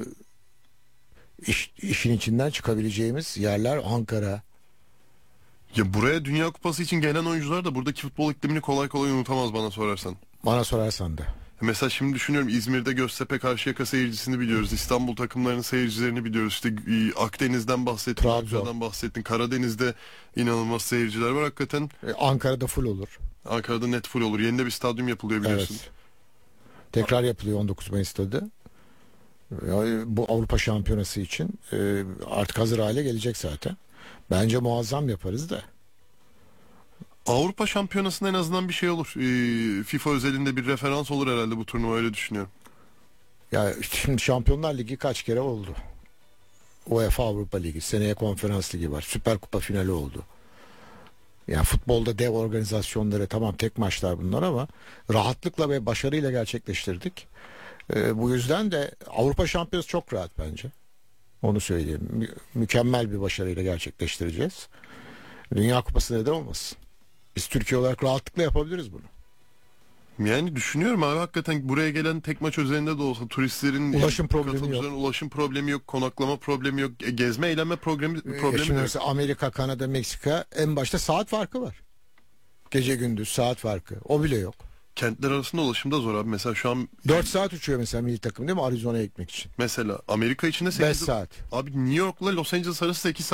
iş, işin içinden çıkabileceğimiz yerler. Ankara. Ya buraya Dünya Kupası için gelen oyuncular da buradaki futbol iklimini kolay kolay unutamaz bana sorarsan. Bana sorarsan da. Mesela şimdi düşünüyorum İzmir'de Göztepe Karşıyaka seyircisini biliyoruz. İstanbul takımlarının seyircilerini biliyoruz. İşte e, Akdeniz'den bahsettin, Trabzon. Ankara'dan bahsettin. Karadeniz'de inanılmaz seyirciler var. Hakikaten E, Ankara'da full olur. Ankara'da net full olur. Yeni de bir stadyum yapılıyor biliyorsun. Evet. Tekrar yapılıyor on dokuz Mayıs stadı. Yani bu Avrupa Şampiyonası için e, artık hazır hale gelecek zaten. Bence muazzam yaparız da. Avrupa Şampiyonası'nda en azından bir şey olur. Ee, FIFA özelinde bir referans olur herhalde bu turnuva, öyle düşünüyorum. Ya şimdi Şampiyonlar Ligi kaç kere oldu? UEFA Avrupa Ligi, seneye Konferans Ligi var. Süper Kupa finali oldu. Yani futbolda dev organizasyonları, tamam tek maçlar bunlar ama rahatlıkla ve başarıyla gerçekleştirdik. Ee, bu yüzden de Avrupa Şampiyonası çok rahat bence. Onu söyleyeyim. Mü- mükemmel bir başarıyla gerçekleştireceğiz. Dünya Kupası neden olmasın? Biz Türkiye olarak rahatlıkla yapabiliriz bunu. Yani düşünüyorum abi, hakikaten buraya gelen tek maç üzerinde de olsa turistlerin, Ulaşım yani problemi katılımcıların ulaşım problemi yok, konaklama problemi yok, e, gezme eğlenme problemi, Ee, problemi şimdi de yok. mesela Amerika, Kanada, Meksika en başta saat farkı var. Gece gündüz saat farkı. O bile yok. Kentler arasında ulaşım da zor abi. Mesela şu an dört saat uçuyor mesela milli takım değil mi Arizona'ya gitmek için? mesela Amerika içinde beş sekiz saat. Abi New York'la Los Angeles arası sekiz